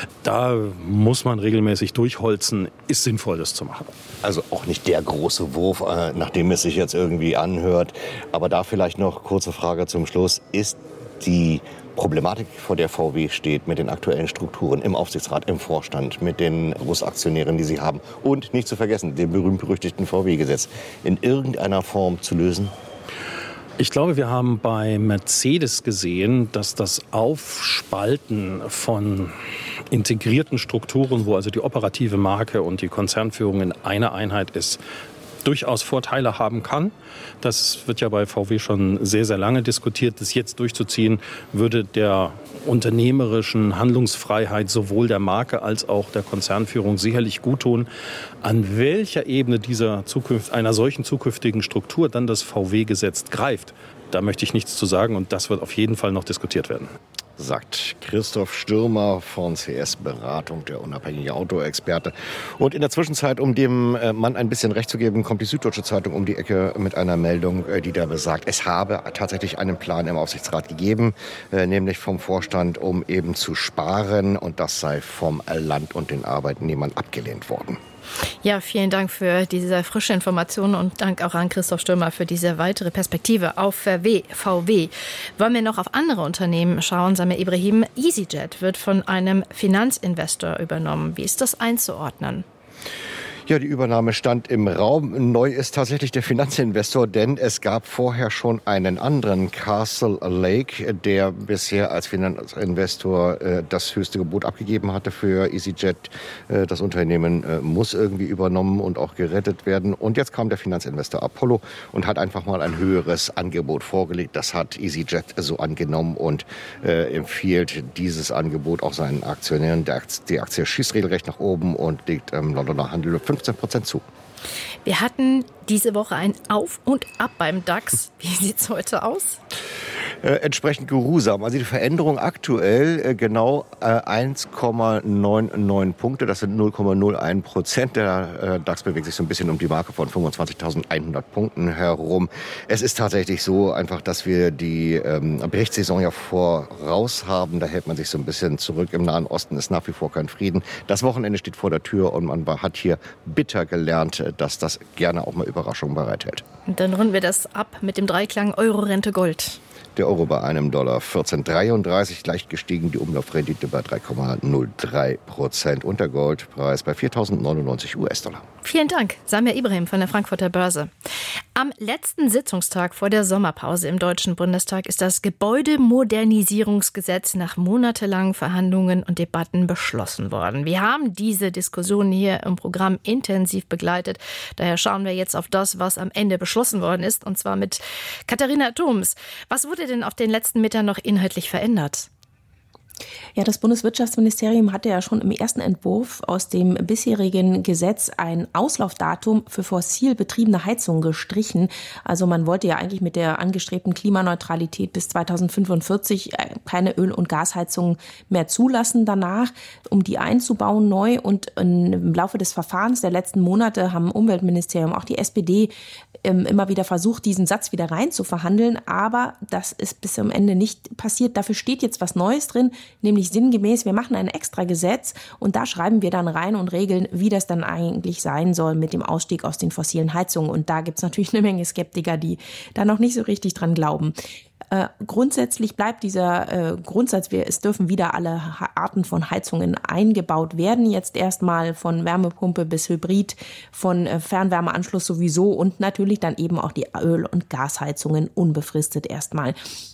Da muss man regelmäßig durchholzen. Ist sinnvoll, das zu machen. Also auch nicht der große Wurf, nachdem es sich jetzt irgendwie anhört. Aber da vielleicht noch kurze Frage zum Schluss. Ist die Problematik, vor der VW steht, mit den aktuellen Strukturen im Aufsichtsrat, im Vorstand, mit den Großaktionären, die sie haben und nicht zu vergessen, dem berühmt-berüchtigten VW-Gesetz, in irgendeiner Form zu lösen? Ich glaube, wir haben bei Mercedes gesehen, dass das Aufspalten von integrierten Strukturen, wo also die operative Marke und die Konzernführung in einer Einheit ist, durchaus Vorteile haben kann. Das wird ja bei VW schon sehr, sehr lange diskutiert. Das jetzt durchzuziehen, würde der unternehmerischen Handlungsfreiheit sowohl der Marke als auch der Konzernführung sicherlich gut tun. An welcher Ebene einer solchen zukünftigen Struktur dann das VW-Gesetz greift, da möchte ich nichts zu sagen und das wird auf jeden Fall noch diskutiert werden. Sagt Christoph Stürmer von CS Beratung, der unabhängige Autoexperte. Und in der Zwischenzeit, um dem Mann ein bisschen Recht zu geben, kommt die Süddeutsche Zeitung um die Ecke mit einer Meldung, die da besagt, es habe tatsächlich einen Plan im Aufsichtsrat gegeben, nämlich vom Vorstand, um eben zu sparen. Und das sei vom Land und den Arbeitnehmern abgelehnt worden. Ja, vielen Dank für diese frische Information und Dank auch an Christoph Stürmer für diese weitere Perspektive auf VW. Wollen wir noch auf andere Unternehmen schauen? Samir Ibrahim, EasyJet wird von einem Finanzinvestor übernommen. Wie ist das einzuordnen? Ja, die Übernahme stand im Raum. Neu ist tatsächlich der Finanzinvestor, denn es gab vorher schon einen anderen, Castle Lake, der bisher als Finanzinvestor das höchste Gebot abgegeben hatte für EasyJet. Das Unternehmen muss irgendwie übernommen und auch gerettet werden. Und jetzt kam der Finanzinvestor Apollo und hat einfach mal ein höheres Angebot vorgelegt. Das hat EasyJet so angenommen und empfiehlt dieses Angebot auch seinen Aktionären. Die Aktie schießt regelrecht nach oben und liegt im Londoner Handel 15% zu. Wir hatten diese Woche ein Auf und Ab beim DAX. Wie sieht es heute aus? Entsprechend geruhsam. Also die Veränderung aktuell genau 1,99 Punkte. Das sind 0,01%. Der DAX bewegt sich so ein bisschen um die Marke von 25.100 Punkten herum. Es ist tatsächlich so einfach, dass wir die Berichtssaison ja voraus haben. Da hält man sich so ein bisschen zurück. Im Nahen Osten ist nach wie vor kein Frieden. Das Wochenende steht vor der Tür und man hat hier bitter gelernt, dass das gerne auch mal Überraschungen bereithält. Und dann runden wir das ab mit dem Dreiklang Euro-Rente Gold. Der Euro bei einem Dollar 14,33, leicht gestiegen, die Umlaufrendite bei 3,03% und der Goldpreis bei 4.099 US-Dollar. Vielen Dank, Samir Ibrahim von der Frankfurter Börse. Am letzten Sitzungstag vor der Sommerpause im Deutschen Bundestag ist das Gebäudemodernisierungsgesetz nach monatelangen Verhandlungen und Debatten beschlossen worden. Wir haben diese Diskussion hier im Programm intensiv begleitet. Daher schauen wir jetzt auf das, was am Ende beschlossen worden ist, und zwar mit Katharina Thoms. Was wurde denn auf den letzten Metern noch inhaltlich verändert? Ja, das Bundeswirtschaftsministerium hatte ja schon im ersten Entwurf aus dem bisherigen Gesetz ein Auslaufdatum für fossil betriebene Heizungen gestrichen. Also man wollte ja eigentlich mit der angestrebten Klimaneutralität bis 2045 keine Öl- und Gasheizungen mehr zulassen danach, um die einzubauen neu. Und im Laufe des Verfahrens der letzten Monate haben Umweltministerium, auch die SPD, immer wieder versucht, diesen Satz wieder rein zu verhandeln. Aber das ist bis zum Ende nicht passiert. Dafür steht jetzt was Neues drin, nämlich sinngemäß, wir machen ein extra Gesetz und da schreiben wir dann rein und regeln, wie das dann eigentlich sein soll mit dem Ausstieg aus den fossilen Heizungen. Und da gibt es natürlich eine Menge Skeptiker, die da noch nicht so richtig dran glauben. Grundsätzlich bleibt dieser Grundsatz, es dürfen wieder alle Arten von Heizungen eingebaut werden. Jetzt erstmal von Wärmepumpe bis Hybrid, von Fernwärmeanschluss sowieso und natürlich dann eben auch die Öl- und Gasheizungen unbefristet erstmal.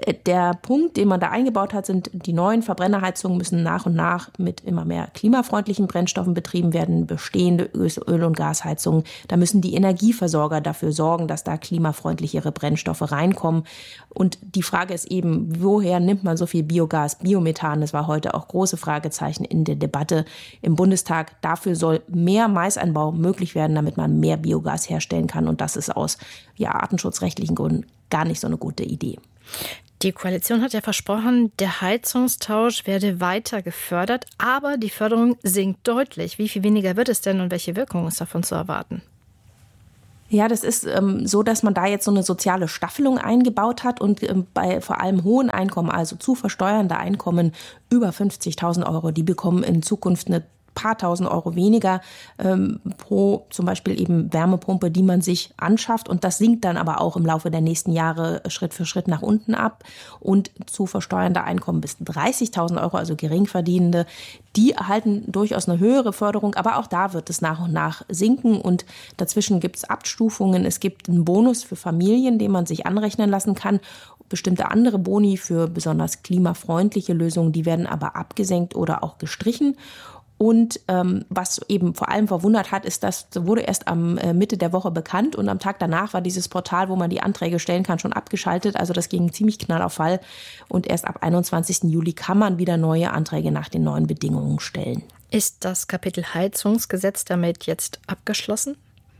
Der Punkt, den man da eingebaut hat, sind die neuen Verbrennerheizungen müssen nach und nach mit immer mehr klimafreundlichen Brennstoffen betrieben werden. Bestehende Öl- und Gasheizungen, da müssen die Energieversorger dafür sorgen, dass da klimafreundlichere Brennstoffe reinkommen. Und die Frage ist eben, woher nimmt man so viel Biogas, Biomethan? Das war heute auch große Fragezeichen in der Debatte im Bundestag. Dafür soll mehr Maisanbau möglich werden, damit man mehr Biogas herstellen kann. Und das ist aus artenschutzrechtlichen Gründen gar nicht so eine gute Idee. Die Koalition hat ja versprochen, der Heizungstausch werde weiter gefördert, aber die Förderung sinkt deutlich. Wie viel weniger wird es denn und welche Wirkung ist davon zu erwarten? Ja, das ist so, dass man da jetzt so eine soziale Staffelung eingebaut hat und bei vor allem hohen Einkommen, also zu versteuernde Einkommen über 50.000 Euro, die bekommen in Zukunft eine paar tausend Euro weniger pro zum Beispiel eben Wärmepumpe, die man sich anschafft. Und das sinkt dann aber auch im Laufe der nächsten Jahre Schritt für Schritt nach unten ab. Und zu versteuernde Einkommen bis 30.000 Euro, also Geringverdienende, die erhalten durchaus eine höhere Förderung. Aber auch da wird es nach und nach sinken. Und dazwischen gibt es Abstufungen. Es gibt einen Bonus für Familien, den man sich anrechnen lassen kann. Bestimmte andere Boni für besonders klimafreundliche Lösungen, die werden aber abgesenkt oder auch gestrichen. Und was eben vor allem verwundert hat, ist, das wurde erst am Mitte der Woche bekannt und am Tag danach war dieses Portal, wo man die Anträge stellen kann, schon abgeschaltet. Also das ging ziemlich knall auf Fall und erst ab 21. Juli kann man wieder neue Anträge nach den neuen Bedingungen stellen. Ist das Kapitel Heizungsgesetz damit jetzt abgeschlossen?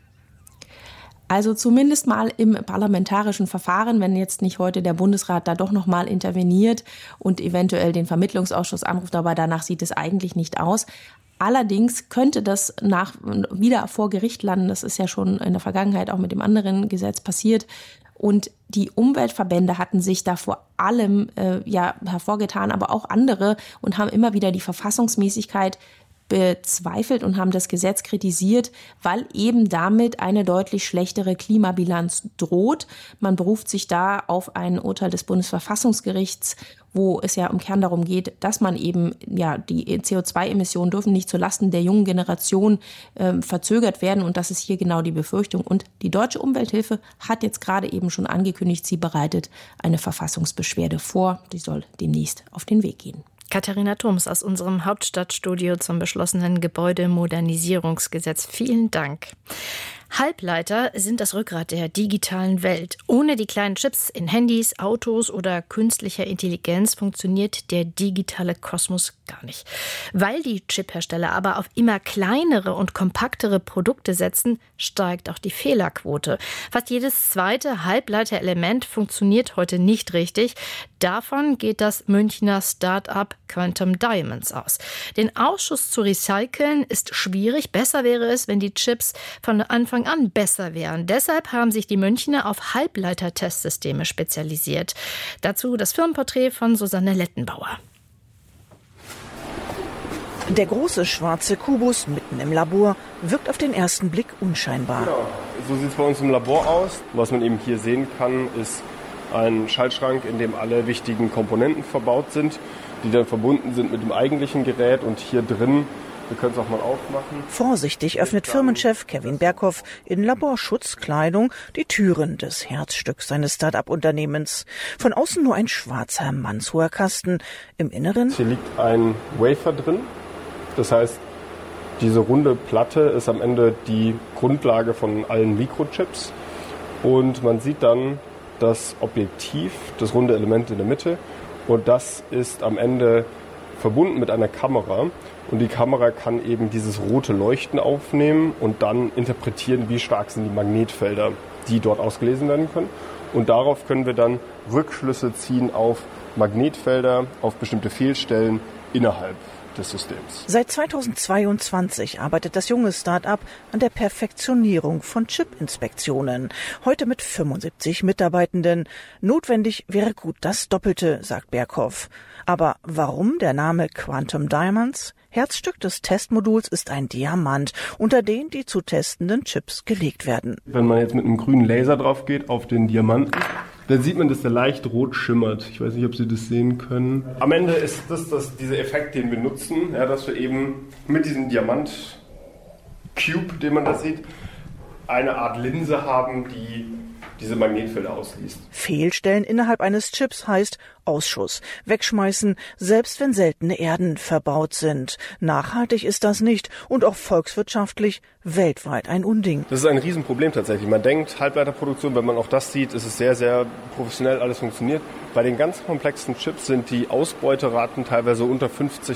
Also zumindest mal im parlamentarischen Verfahren, wenn jetzt nicht heute der Bundesrat da doch noch mal interveniert und eventuell den Vermittlungsausschuss anruft, aber danach sieht es eigentlich nicht aus. Allerdings könnte das wieder vor Gericht landen. Das ist ja schon in der Vergangenheit auch mit dem anderen Gesetz passiert. Und die Umweltverbände hatten sich da vor allem hervorgetan, aber auch andere und haben immer wieder die Verfassungsmäßigkeit bezweifelt und haben das Gesetz kritisiert, weil eben damit eine deutlich schlechtere Klimabilanz droht. Man beruft sich da auf ein Urteil des Bundesverfassungsgerichts, wo es ja im Kern darum geht, dass man eben, die CO2-Emissionen dürfen nicht zulasten der jungen Generation verzögert werden. Und das ist hier genau die Befürchtung. Und die Deutsche Umwelthilfe hat jetzt gerade eben schon angekündigt, sie bereitet eine Verfassungsbeschwerde vor. Die soll demnächst auf den Weg gehen. Katharina Thoms aus unserem Hauptstadtstudio zum beschlossenen Gebäudemodernisierungsgesetz. Vielen Dank. Halbleiter sind das Rückgrat der digitalen Welt. Ohne die kleinen Chips in Handys, Autos oder künstlicher Intelligenz funktioniert der digitale Kosmos gar nicht. Weil die Chiphersteller aber auf immer kleinere und kompaktere Produkte setzen, steigt auch die Fehlerquote. Fast jedes zweite Halbleiterelement funktioniert heute nicht richtig. Davon geht das Münchner Start-up Quantum Diamonds aus. Den Ausschuss zu recyceln ist schwierig. Besser wäre es, wenn die Chips von Anfang an besser wären. Deshalb haben sich die Münchner auf Halbleiter-Testsysteme spezialisiert. Dazu das Firmenporträt von Susanne Lettenbauer. Der große schwarze Kubus mitten im Labor wirkt auf den ersten Blick unscheinbar. Genau, so sieht es bei uns im Labor aus. Was man eben hier sehen kann, ist ein Schaltschrank, in dem alle wichtigen Komponenten verbaut sind, die dann verbunden sind mit dem eigentlichen Gerät. Und hier drin, wir können es auch mal aufmachen. Vorsichtig öffnet Firmenchef Kevin Berghoff in Laborschutzkleidung die Türen des Herzstücks seines Start-up-Unternehmens. Von außen nur ein schwarzer, mannshoher Kasten. Im Inneren hier liegt ein Wafer drin. Das heißt, diese runde Platte ist am Ende die Grundlage von allen Mikrochips. Und man sieht dann das Objektiv, das runde Element in der Mitte. Und das ist am Ende verbunden mit einer Kamera. Und die Kamera kann eben dieses rote Leuchten aufnehmen und dann interpretieren, wie stark sind die Magnetfelder, die dort ausgelesen werden können. Und darauf können wir dann Rückschlüsse ziehen auf Magnetfelder, auf bestimmte Fehlstellen innerhalb des Systems. Seit 2022 arbeitet das junge Start-up an der Perfektionierung von Chip-Inspektionen. Heute mit 75 Mitarbeitenden. Notwendig wäre gut das Doppelte, sagt Berghoff. Aber warum der Name Quantum Diamonds? Herzstück des Testmoduls ist ein Diamant, unter den die zu testenden Chips gelegt werden. Wenn man jetzt mit einem grünen Laser drauf geht auf den Diamanten, dann sieht man, dass der leicht rot schimmert. Ich weiß nicht, ob Sie das sehen können. Am Ende ist das dieser Effekt, den wir nutzen, dass wir eben mit diesem Diamant-Cube, den man da sieht, eine Art Linse haben, die diese Magnetfelder ausliest. Fehlstellen innerhalb eines Chips heißt Ausschuss, wegschmeißen, selbst wenn seltene Erden verbaut sind. Nachhaltig ist das nicht und auch volkswirtschaftlich weltweit ein Unding. Das ist ein Riesenproblem tatsächlich. Man denkt, Halbleiterproduktion, wenn man auch das sieht, ist es sehr, sehr professionell, alles funktioniert. Bei den ganz komplexen Chips sind die Ausbeuteraten teilweise unter 50%.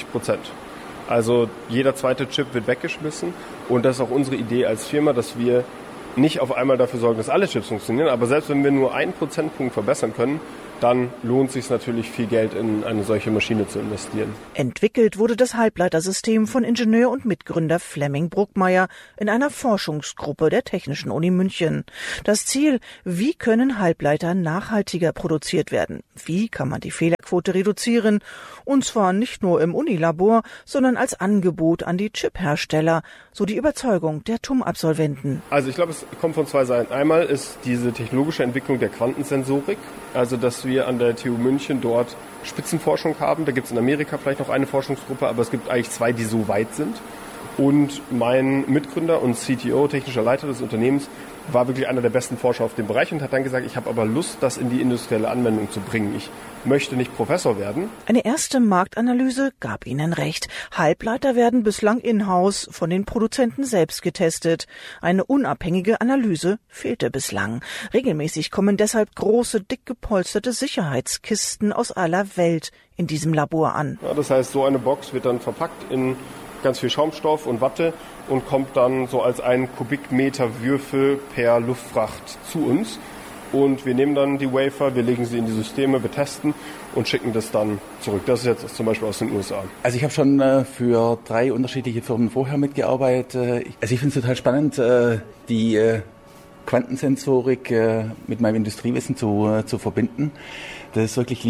Also jeder zweite Chip wird weggeschmissen und das ist auch unsere Idee als Firma, dass wir nicht auf einmal dafür sorgen, dass alle Chips funktionieren, aber selbst wenn wir nur 1 Prozentpunkt verbessern können, dann lohnt es sich natürlich viel Geld in eine solche Maschine zu investieren. Entwickelt wurde das Halbleitersystem von Ingenieur und Mitgründer Flemming Bruckmeier in einer Forschungsgruppe der Technischen Uni München. Das Ziel: Wie können Halbleiter nachhaltiger produziert werden? Wie kann man die Fehlerquote reduzieren? Und zwar nicht nur im Unilabor, sondern als Angebot an die Chiphersteller, so die Überzeugung der TUM-Absolventen. Also ich glaube, es kommt von zwei Seiten. Einmal ist diese technologische Entwicklung der Quantensensorik, also dass wir an der TU München dort Spitzenforschung haben. Da gibt es in Amerika vielleicht noch eine Forschungsgruppe, aber es gibt eigentlich zwei, die so weit sind. Und mein Mitgründer und CTO, technischer Leiter des Unternehmens, war wirklich einer der besten Forscher auf dem Bereich und hat dann gesagt, ich habe aber Lust, das in die industrielle Anwendung zu bringen. Ich möchte nicht Professor werden. Eine erste Marktanalyse gab ihnen recht. Halbleiter werden bislang in-house von den Produzenten selbst getestet. Eine unabhängige Analyse fehlte bislang. Regelmäßig kommen deshalb große, dick gepolsterte Sicherheitskisten aus aller Welt in diesem Labor an. Ja, das heißt, so eine Box wird dann verpackt in ganz viel Schaumstoff und Watte und kommt dann so als 1 Kubikmeter Würfel per Luftfracht zu uns. Und wir nehmen dann die Wafer, wir legen sie in die Systeme, wir testen und schicken das dann zurück. Das ist jetzt zum Beispiel aus den USA. Also ich habe schon für 3 unterschiedliche Firmen vorher mitgearbeitet. Also ich finde es total spannend, die Quantensensorik mit meinem Industriewissen zu verbinden. Das ist wirklich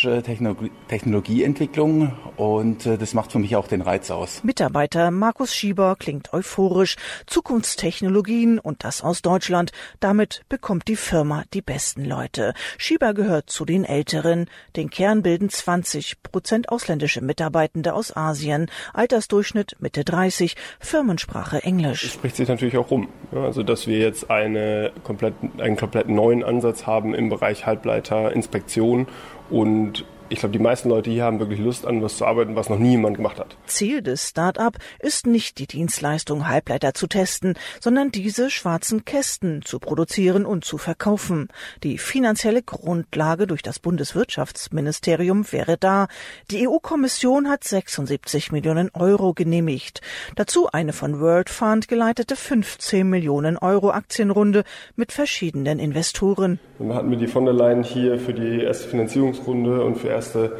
Leading-Edge-Technologieentwicklung und das macht für mich auch den Reiz aus. Mitarbeiter Markus Schieber klingt euphorisch. Zukunftstechnologien und das aus Deutschland. Damit bekommt die Firma die besten Leute. Schieber gehört zu den Älteren. Den Kern bilden 20% ausländische Mitarbeitende aus Asien. Altersdurchschnitt Mitte 30, Firmensprache Englisch. Es spricht sich natürlich auch rum. Also dass wir jetzt einen komplett neuen Ansatz haben im Bereich Halbleiterinspektion. Und ich glaube, die meisten Leute hier haben wirklich Lust, an was zu arbeiten, was noch nie jemand gemacht hat. Ziel des Start-up ist nicht die Dienstleistung, Halbleiter zu testen, sondern diese schwarzen Kästen zu produzieren und zu verkaufen. Die finanzielle Grundlage durch das Bundeswirtschaftsministerium wäre da. Die EU-Kommission hat 76 Millionen Euro genehmigt. Dazu eine von World Fund geleitete 15 Millionen Euro Aktienrunde mit verschiedenen Investoren. Dann hatten wir die von der Leyen hier für die erste Finanzierungsrunde und für erste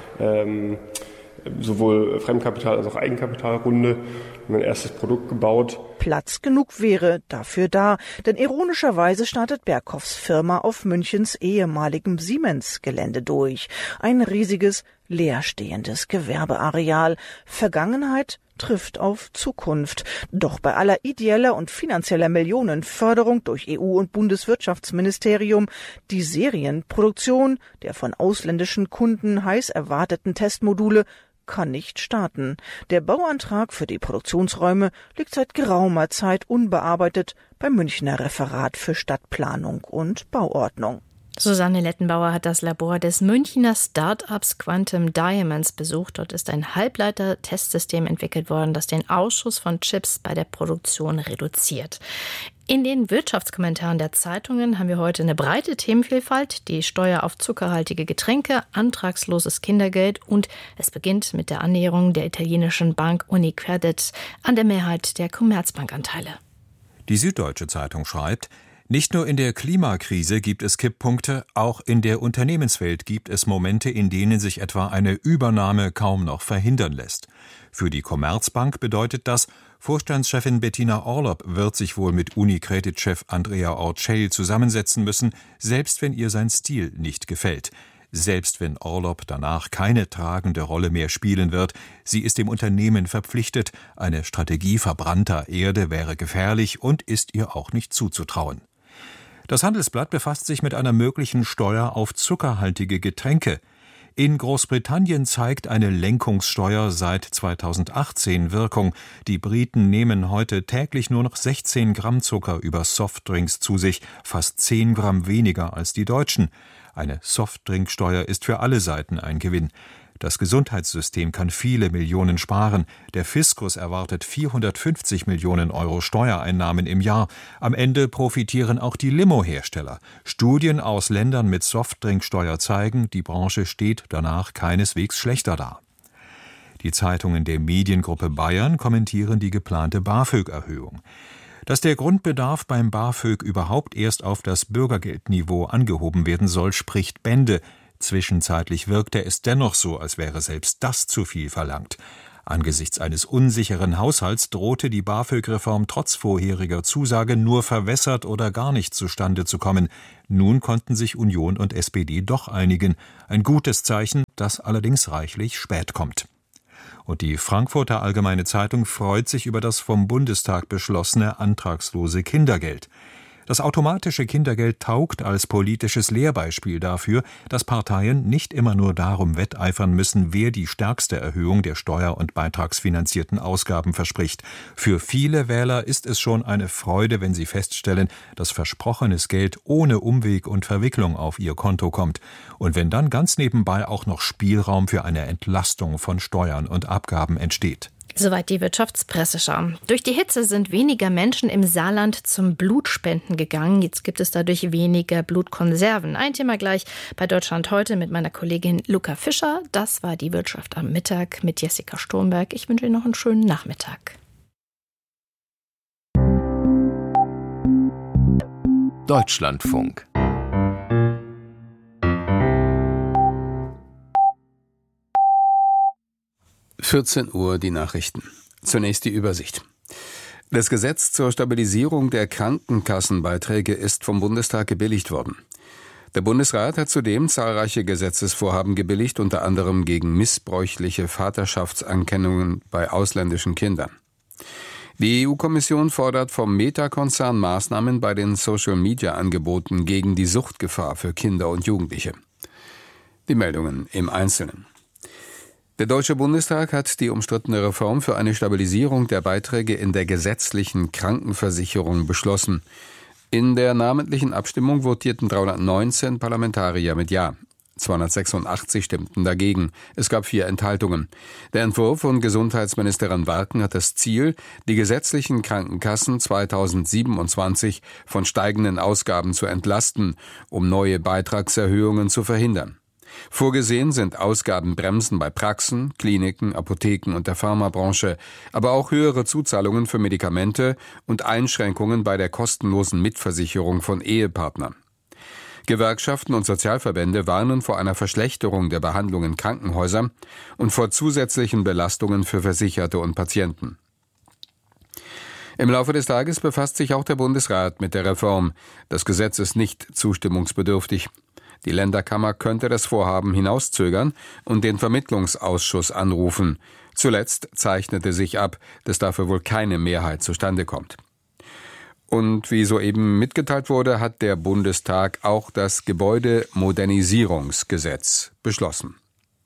sowohl Fremdkapital als auch Eigenkapitalrunde. Wir haben ein erstes Produkt gebaut. Platz genug wäre dafür da, denn ironischerweise startet Berghoffs Firma auf Münchens ehemaligem Siemens-Gelände durch. Ein riesiges, leerstehendes Gewerbeareal. Vergangenheit trifft auf Zukunft. Doch bei aller ideeller und finanzieller Millionenförderung durch EU und Bundeswirtschaftsministerium, die Serienproduktion der von ausländischen Kunden heiß erwarteten Testmodule kann nicht starten. Der Bauantrag für die Produktionsräume liegt seit geraumer Zeit unbearbeitet beim Münchner Referat für Stadtplanung und Bauordnung. Susanne Lettenbauer hat das Labor des Münchner Start-ups Quantum Diamonds besucht. Dort ist ein Halbleiter-Testsystem entwickelt worden, das den Ausschuss von Chips bei der Produktion reduziert. In den Wirtschaftskommentaren der Zeitungen haben wir heute eine breite Themenvielfalt, die Steuer auf zuckerhaltige Getränke, antragsloses Kindergeld und es beginnt mit der Annäherung der italienischen Bank Unicredit an der Mehrheit der Commerzbank-Anteile. Die Süddeutsche Zeitung schreibt: Nicht nur in der Klimakrise gibt es Kipppunkte, auch in der Unternehmenswelt gibt es Momente, in denen sich etwa eine Übernahme kaum noch verhindern lässt. Für die Commerzbank bedeutet das, Vorstandschefin Bettina Orlopp wird sich wohl mit Unicredit-Chef Andrea Orcel zusammensetzen müssen, selbst wenn ihr sein Stil nicht gefällt. Selbst wenn Orlopp danach keine tragende Rolle mehr spielen wird, sie ist dem Unternehmen verpflichtet, eine Strategie verbrannter Erde wäre gefährlich und ist ihr auch nicht zuzutrauen. Das Handelsblatt befasst sich mit einer möglichen Steuer auf zuckerhaltige Getränke. In Großbritannien zeigt eine Lenkungssteuer seit 2018 Wirkung. Die Briten nehmen heute täglich nur noch 16 Gramm Zucker über Softdrinks zu sich, fast 10 Gramm weniger als die Deutschen. Eine Softdrinksteuer ist für alle Seiten ein Gewinn. Das Gesundheitssystem kann viele Millionen sparen. Der Fiskus erwartet 450 Millionen Euro Steuereinnahmen im Jahr. Am Ende profitieren auch die Limo-Hersteller. Studien aus Ländern mit Softdrinksteuer zeigen, die Branche steht danach keineswegs schlechter da. Die Zeitungen der Mediengruppe Bayern kommentieren die geplante BAföG-Erhöhung. Dass der Grundbedarf beim BAföG überhaupt erst auf das Bürgergeldniveau angehoben werden soll, spricht Bände. Zwischenzeitlich wirkte es dennoch so, als wäre selbst das zu viel verlangt. Angesichts eines unsicheren Haushalts drohte die BAföG-Reform trotz vorheriger Zusage nur verwässert oder gar nicht zustande zu kommen. Nun konnten sich Union und SPD doch einigen. Ein gutes Zeichen, das allerdings reichlich spät kommt. Und die Frankfurter Allgemeine Zeitung freut sich über das vom Bundestag beschlossene antragslose Kindergeld. Das automatische Kindergeld taugt als politisches Lehrbeispiel dafür, dass Parteien nicht immer nur darum wetteifern müssen, wer die stärkste Erhöhung der steuer- und beitragsfinanzierten Ausgaben verspricht. Für viele Wähler ist es schon eine Freude, wenn sie feststellen, dass versprochenes Geld ohne Umweg und Verwicklung auf ihr Konto kommt. Und wenn dann ganz nebenbei auch noch Spielraum für eine Entlastung von Steuern und Abgaben entsteht. Soweit die Wirtschaftspresseschau. Durch die Hitze sind weniger Menschen im Saarland zum Blutspenden gegangen. Jetzt gibt es dadurch weniger Blutkonserven. Ein Thema gleich bei Deutschland heute mit meiner Kollegin Luca Fischer. Das war die Wirtschaft am Mittag mit Jessica Sturmberg. Ich wünsche Ihnen noch einen schönen Nachmittag. Deutschlandfunk. Uhr die Nachrichten. Zunächst die Übersicht. Das Gesetz zur Stabilisierung der Krankenkassenbeiträge ist vom Bundestag gebilligt worden. Der Bundesrat hat zudem zahlreiche Gesetzesvorhaben gebilligt, unter anderem gegen missbräuchliche Vaterschaftsanerkennungen bei ausländischen Kindern. Die EU-Kommission fordert vom Meta-Konzern Maßnahmen bei den Social-Media-Angeboten gegen die Suchtgefahr für Kinder und Jugendliche. Die Meldungen im Einzelnen. Der Deutsche Bundestag hat die umstrittene Reform für eine Stabilisierung der Beiträge in der gesetzlichen Krankenversicherung beschlossen. In der namentlichen Abstimmung votierten 319 Parlamentarier mit Ja. 286 stimmten dagegen. Es gab 4 Enthaltungen. Der Entwurf von Gesundheitsministerin Warken hat das Ziel, die gesetzlichen Krankenkassen 2027 von steigenden Ausgaben zu entlasten, um neue Beitragserhöhungen zu verhindern. Vorgesehen sind Ausgabenbremsen bei Praxen, Kliniken, Apotheken und der Pharmabranche, aber auch höhere Zuzahlungen für Medikamente und Einschränkungen bei der kostenlosen Mitversicherung von Ehepartnern. Gewerkschaften und Sozialverbände warnen vor einer Verschlechterung der Behandlung in Krankenhäusern und vor zusätzlichen Belastungen für Versicherte und Patienten. Im Laufe des Tages befasst sich auch der Bundesrat mit der Reform. Das Gesetz ist nicht zustimmungsbedürftig. Die Länderkammer könnte das Vorhaben hinauszögern und den Vermittlungsausschuss anrufen. Zuletzt zeichnete sich ab, dass dafür wohl keine Mehrheit zustande kommt. Und wie soeben mitgeteilt wurde, hat der Bundestag auch das Gebäudemodernisierungsgesetz beschlossen.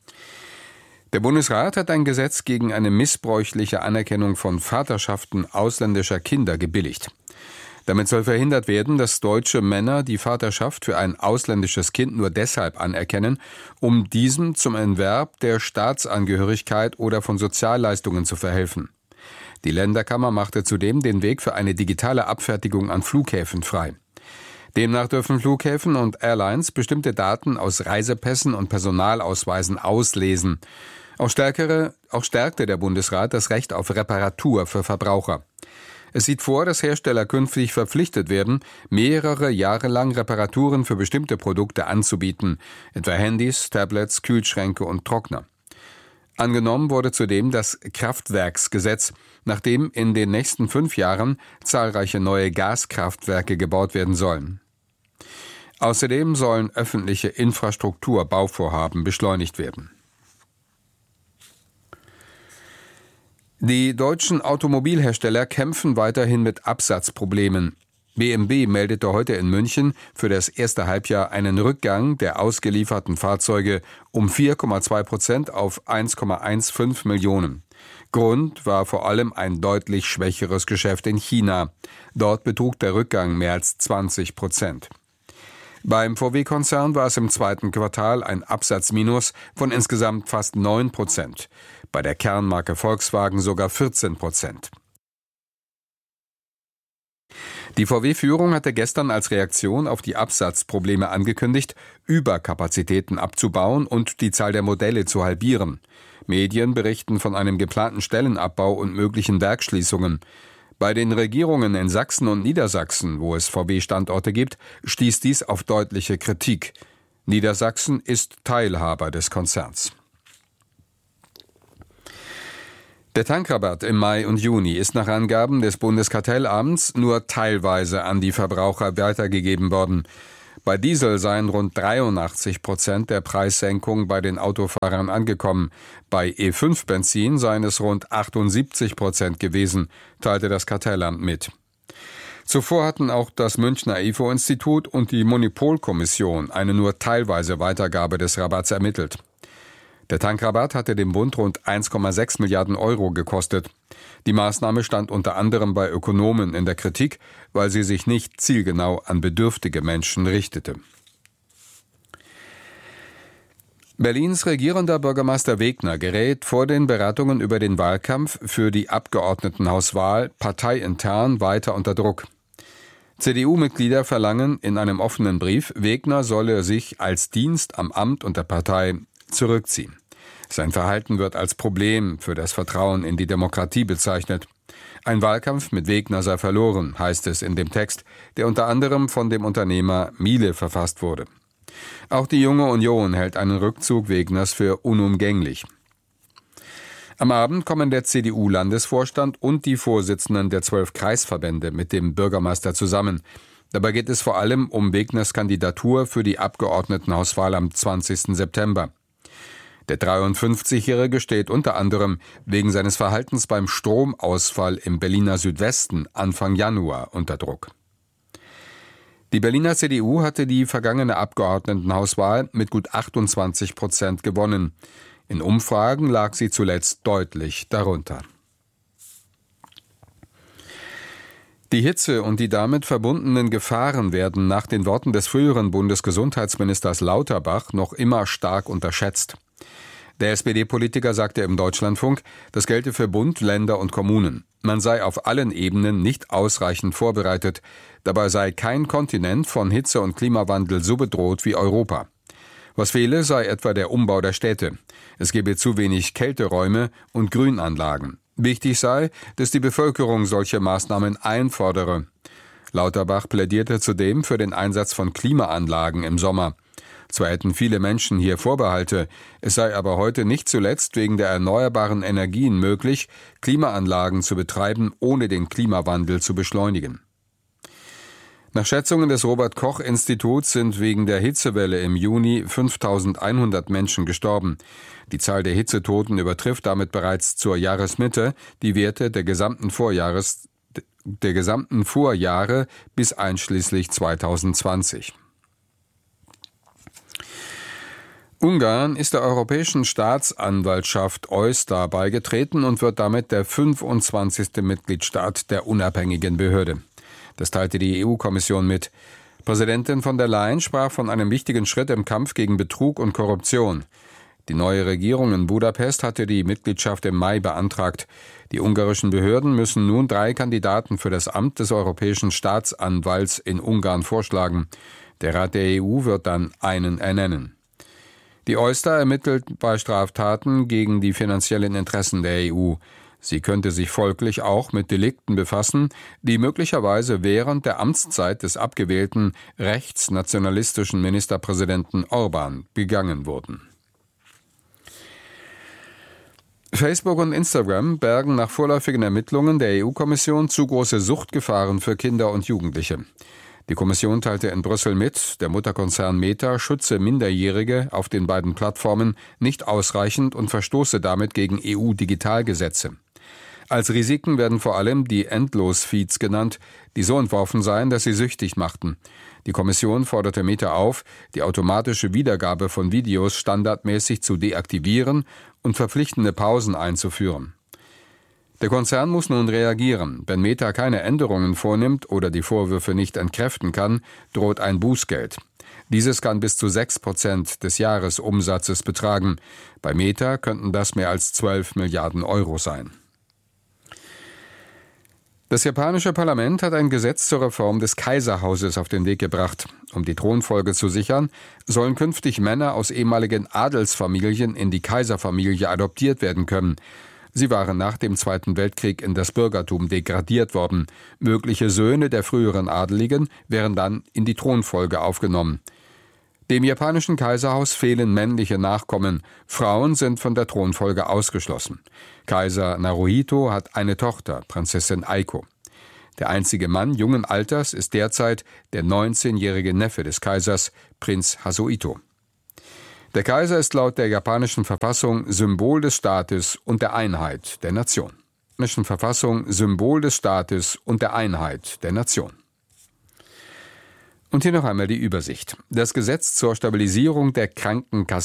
Der Bundesrat hat ein Gesetz gegen eine missbräuchliche Anerkennung von Vaterschaften ausländischer Kinder gebilligt. Damit soll verhindert werden, dass deutsche Männer die Vaterschaft für ein ausländisches Kind nur deshalb anerkennen, um diesem zum Erwerb der Staatsangehörigkeit oder von Sozialleistungen zu verhelfen. Die Länderkammer machte zudem den Weg für eine digitale Abfertigung an Flughäfen frei. Demnach dürfen Flughäfen und Airlines bestimmte Daten aus Reisepässen und Personalausweisen auslesen. Auch stärkte der Bundesrat das Recht auf Reparatur für Verbraucher. Es sieht vor, dass Hersteller künftig verpflichtet werden, mehrere Jahre lang Reparaturen für bestimmte Produkte anzubieten, etwa Handys, Tablets, Kühlschränke und Trockner. Angenommen wurde zudem das Kraftwerksgesetz, nachdem in den nächsten 5 Jahren zahlreiche neue Gaskraftwerke gebaut werden sollen. Außerdem sollen öffentliche Infrastrukturbauvorhaben beschleunigt werden. Die deutschen Automobilhersteller kämpfen weiterhin mit Absatzproblemen. BMW meldete heute in München für das erste Halbjahr einen Rückgang der ausgelieferten Fahrzeuge um 4,2% auf 1,15 Millionen. Grund war vor allem ein deutlich schwächeres Geschäft in China. Dort betrug der Rückgang mehr als 20%. Beim VW-Konzern war es im zweiten Quartal ein Absatzminus von insgesamt fast 9%. Bei der Kernmarke Volkswagen sogar 14%. Die VW-Führung hatte gestern als Reaktion auf die Absatzprobleme angekündigt, Überkapazitäten abzubauen und die Zahl der Modelle zu halbieren. Medien berichten von einem geplanten Stellenabbau und möglichen Werksschließungen. Bei den Regierungen in Sachsen und Niedersachsen, wo es VW-Standorte gibt, stieß dies auf deutliche Kritik. Niedersachsen ist Teilhaber des Konzerns. Der Tankrabatt im Mai und Juni ist nach Angaben des Bundeskartellamts nur teilweise an die Verbraucher weitergegeben worden. Bei Diesel seien rund 83% der Preissenkung bei den Autofahrern angekommen. Bei E5-Benzin seien es rund 78% gewesen, teilte das Kartellamt mit. Zuvor hatten auch das Münchner IFO-Institut und die Monopolkommission eine nur teilweise Weitergabe des Rabatts ermittelt. Der Tankrabatt hatte dem Bund rund 1,6 Milliarden Euro gekostet. Die Maßnahme stand unter anderem bei Ökonomen in der Kritik, weil sie sich nicht zielgenau an bedürftige Menschen richtete. Berlins regierender Bürgermeister Wegner gerät vor den Beratungen über den Wahlkampf für die Abgeordnetenhauswahl parteiintern weiter unter Druck. CDU-Mitglieder verlangen in einem offenen Brief, Wegner solle sich als Dienst am Amt und der Partei zurückziehen. Sein Verhalten wird als Problem für das Vertrauen in die Demokratie bezeichnet. Ein Wahlkampf mit Wegner sei verloren, heißt es in dem Text, der unter anderem von dem Unternehmer Miele verfasst wurde. Auch die Junge Union hält einen Rückzug Wegners für unumgänglich. Am Abend kommen der CDU-Landesvorstand und die Vorsitzenden der 12 Kreisverbände mit dem Bürgermeister zusammen. Dabei geht es vor allem um Wegners Kandidatur für die Abgeordnetenhauswahl am 20. September. Der 53-Jährige steht unter anderem wegen seines Verhaltens beim Stromausfall im Berliner Südwesten Anfang Januar unter Druck. Die Berliner CDU hatte die vergangene Abgeordnetenhauswahl mit gut 28% gewonnen. In Umfragen lag sie zuletzt deutlich darunter. Die Hitze und die damit verbundenen Gefahren werden nach den Worten des früheren Bundesgesundheitsministers Lauterbach noch immer stark unterschätzt. Der SPD-Politiker sagte im Deutschlandfunk, das gelte für Bund, Länder und Kommunen. Man sei auf allen Ebenen nicht ausreichend vorbereitet. Dabei sei kein Kontinent von Hitze und Klimawandel so bedroht wie Europa. Was fehle, sei etwa der Umbau der Städte. Es gebe zu wenig Kälteräume und Grünanlagen. Wichtig sei, dass die Bevölkerung solche Maßnahmen einfordere. Lauterbach plädierte zudem für den Einsatz von Klimaanlagen im Sommer. Zwar hätten viele Menschen hier Vorbehalte, es sei aber heute nicht zuletzt wegen der erneuerbaren Energien möglich, Klimaanlagen zu betreiben, ohne den Klimawandel zu beschleunigen. Nach Schätzungen des Robert-Koch-Instituts sind wegen der Hitzewelle im Juni 5.100 Menschen gestorben. Die Zahl der Hitzetoten übertrifft damit bereits zur Jahresmitte die Werte der gesamten Vorjahre bis einschließlich 2020. Ungarn ist der Europäischen Staatsanwaltschaft EUStA beigetreten und wird damit der 25. Mitgliedstaat der unabhängigen Behörde. Das teilte die EU-Kommission mit. Präsidentin von der Leyen sprach von einem wichtigen Schritt im Kampf gegen Betrug und Korruption. Die neue Regierung in Budapest hatte die Mitgliedschaft im Mai beantragt. Die ungarischen Behörden müssen nun 3 Kandidaten für das Amt des Europäischen Staatsanwalts in Ungarn vorschlagen. Der Rat der EU wird dann einen ernennen. Die EUStA ermittelt bei Straftaten gegen die finanziellen Interessen der EU. Sie könnte sich folglich auch mit Delikten befassen, die möglicherweise während der Amtszeit des abgewählten rechtsnationalistischen Ministerpräsidenten Orbán begangen wurden. Facebook und Instagram bergen nach vorläufigen Ermittlungen der EU-Kommission zu große Suchtgefahren für Kinder und Jugendliche. Die Kommission teilte in Brüssel mit, der Mutterkonzern Meta schütze Minderjährige auf den beiden Plattformen nicht ausreichend und verstoße damit gegen EU-Digitalgesetze. Als Risiken werden vor allem die Endlos-Feeds genannt, die so entworfen seien, dass sie süchtig machten. Die Kommission forderte Meta auf, die automatische Wiedergabe von Videos standardmäßig zu deaktivieren und verpflichtende Pausen einzuführen. Der Konzern muss nun reagieren. Wenn Meta keine Änderungen vornimmt oder die Vorwürfe nicht entkräften kann, droht ein Bußgeld. Dieses kann bis zu 6% des Jahresumsatzes betragen. Bei Meta könnten das mehr als 12 Milliarden Euro sein. Das japanische Parlament hat ein Gesetz zur Reform des Kaiserhauses auf den Weg gebracht. Um die Thronfolge zu sichern, sollen künftig Männer aus ehemaligen Adelsfamilien in die Kaiserfamilie adoptiert werden können. Sie waren nach dem Zweiten Weltkrieg in das Bürgertum degradiert worden. Mögliche Söhne der früheren Adeligen wären dann in die Thronfolge aufgenommen. Dem japanischen Kaiserhaus fehlen männliche Nachkommen. Frauen sind von der Thronfolge ausgeschlossen. Kaiser Naruhito hat eine Tochter, Prinzessin Aiko. Der einzige Mann jungen Alters ist derzeit der 19-jährige Neffe des Kaisers, Prinz Haruhito. Der Kaiser ist laut der japanischen Verfassung Symbol des Staates und der Einheit der Nation. Symbol des Staates und der Einheit der Nation. Und hier noch einmal die Übersicht. Das Gesetz zur Stabilisierung der Krankenkassen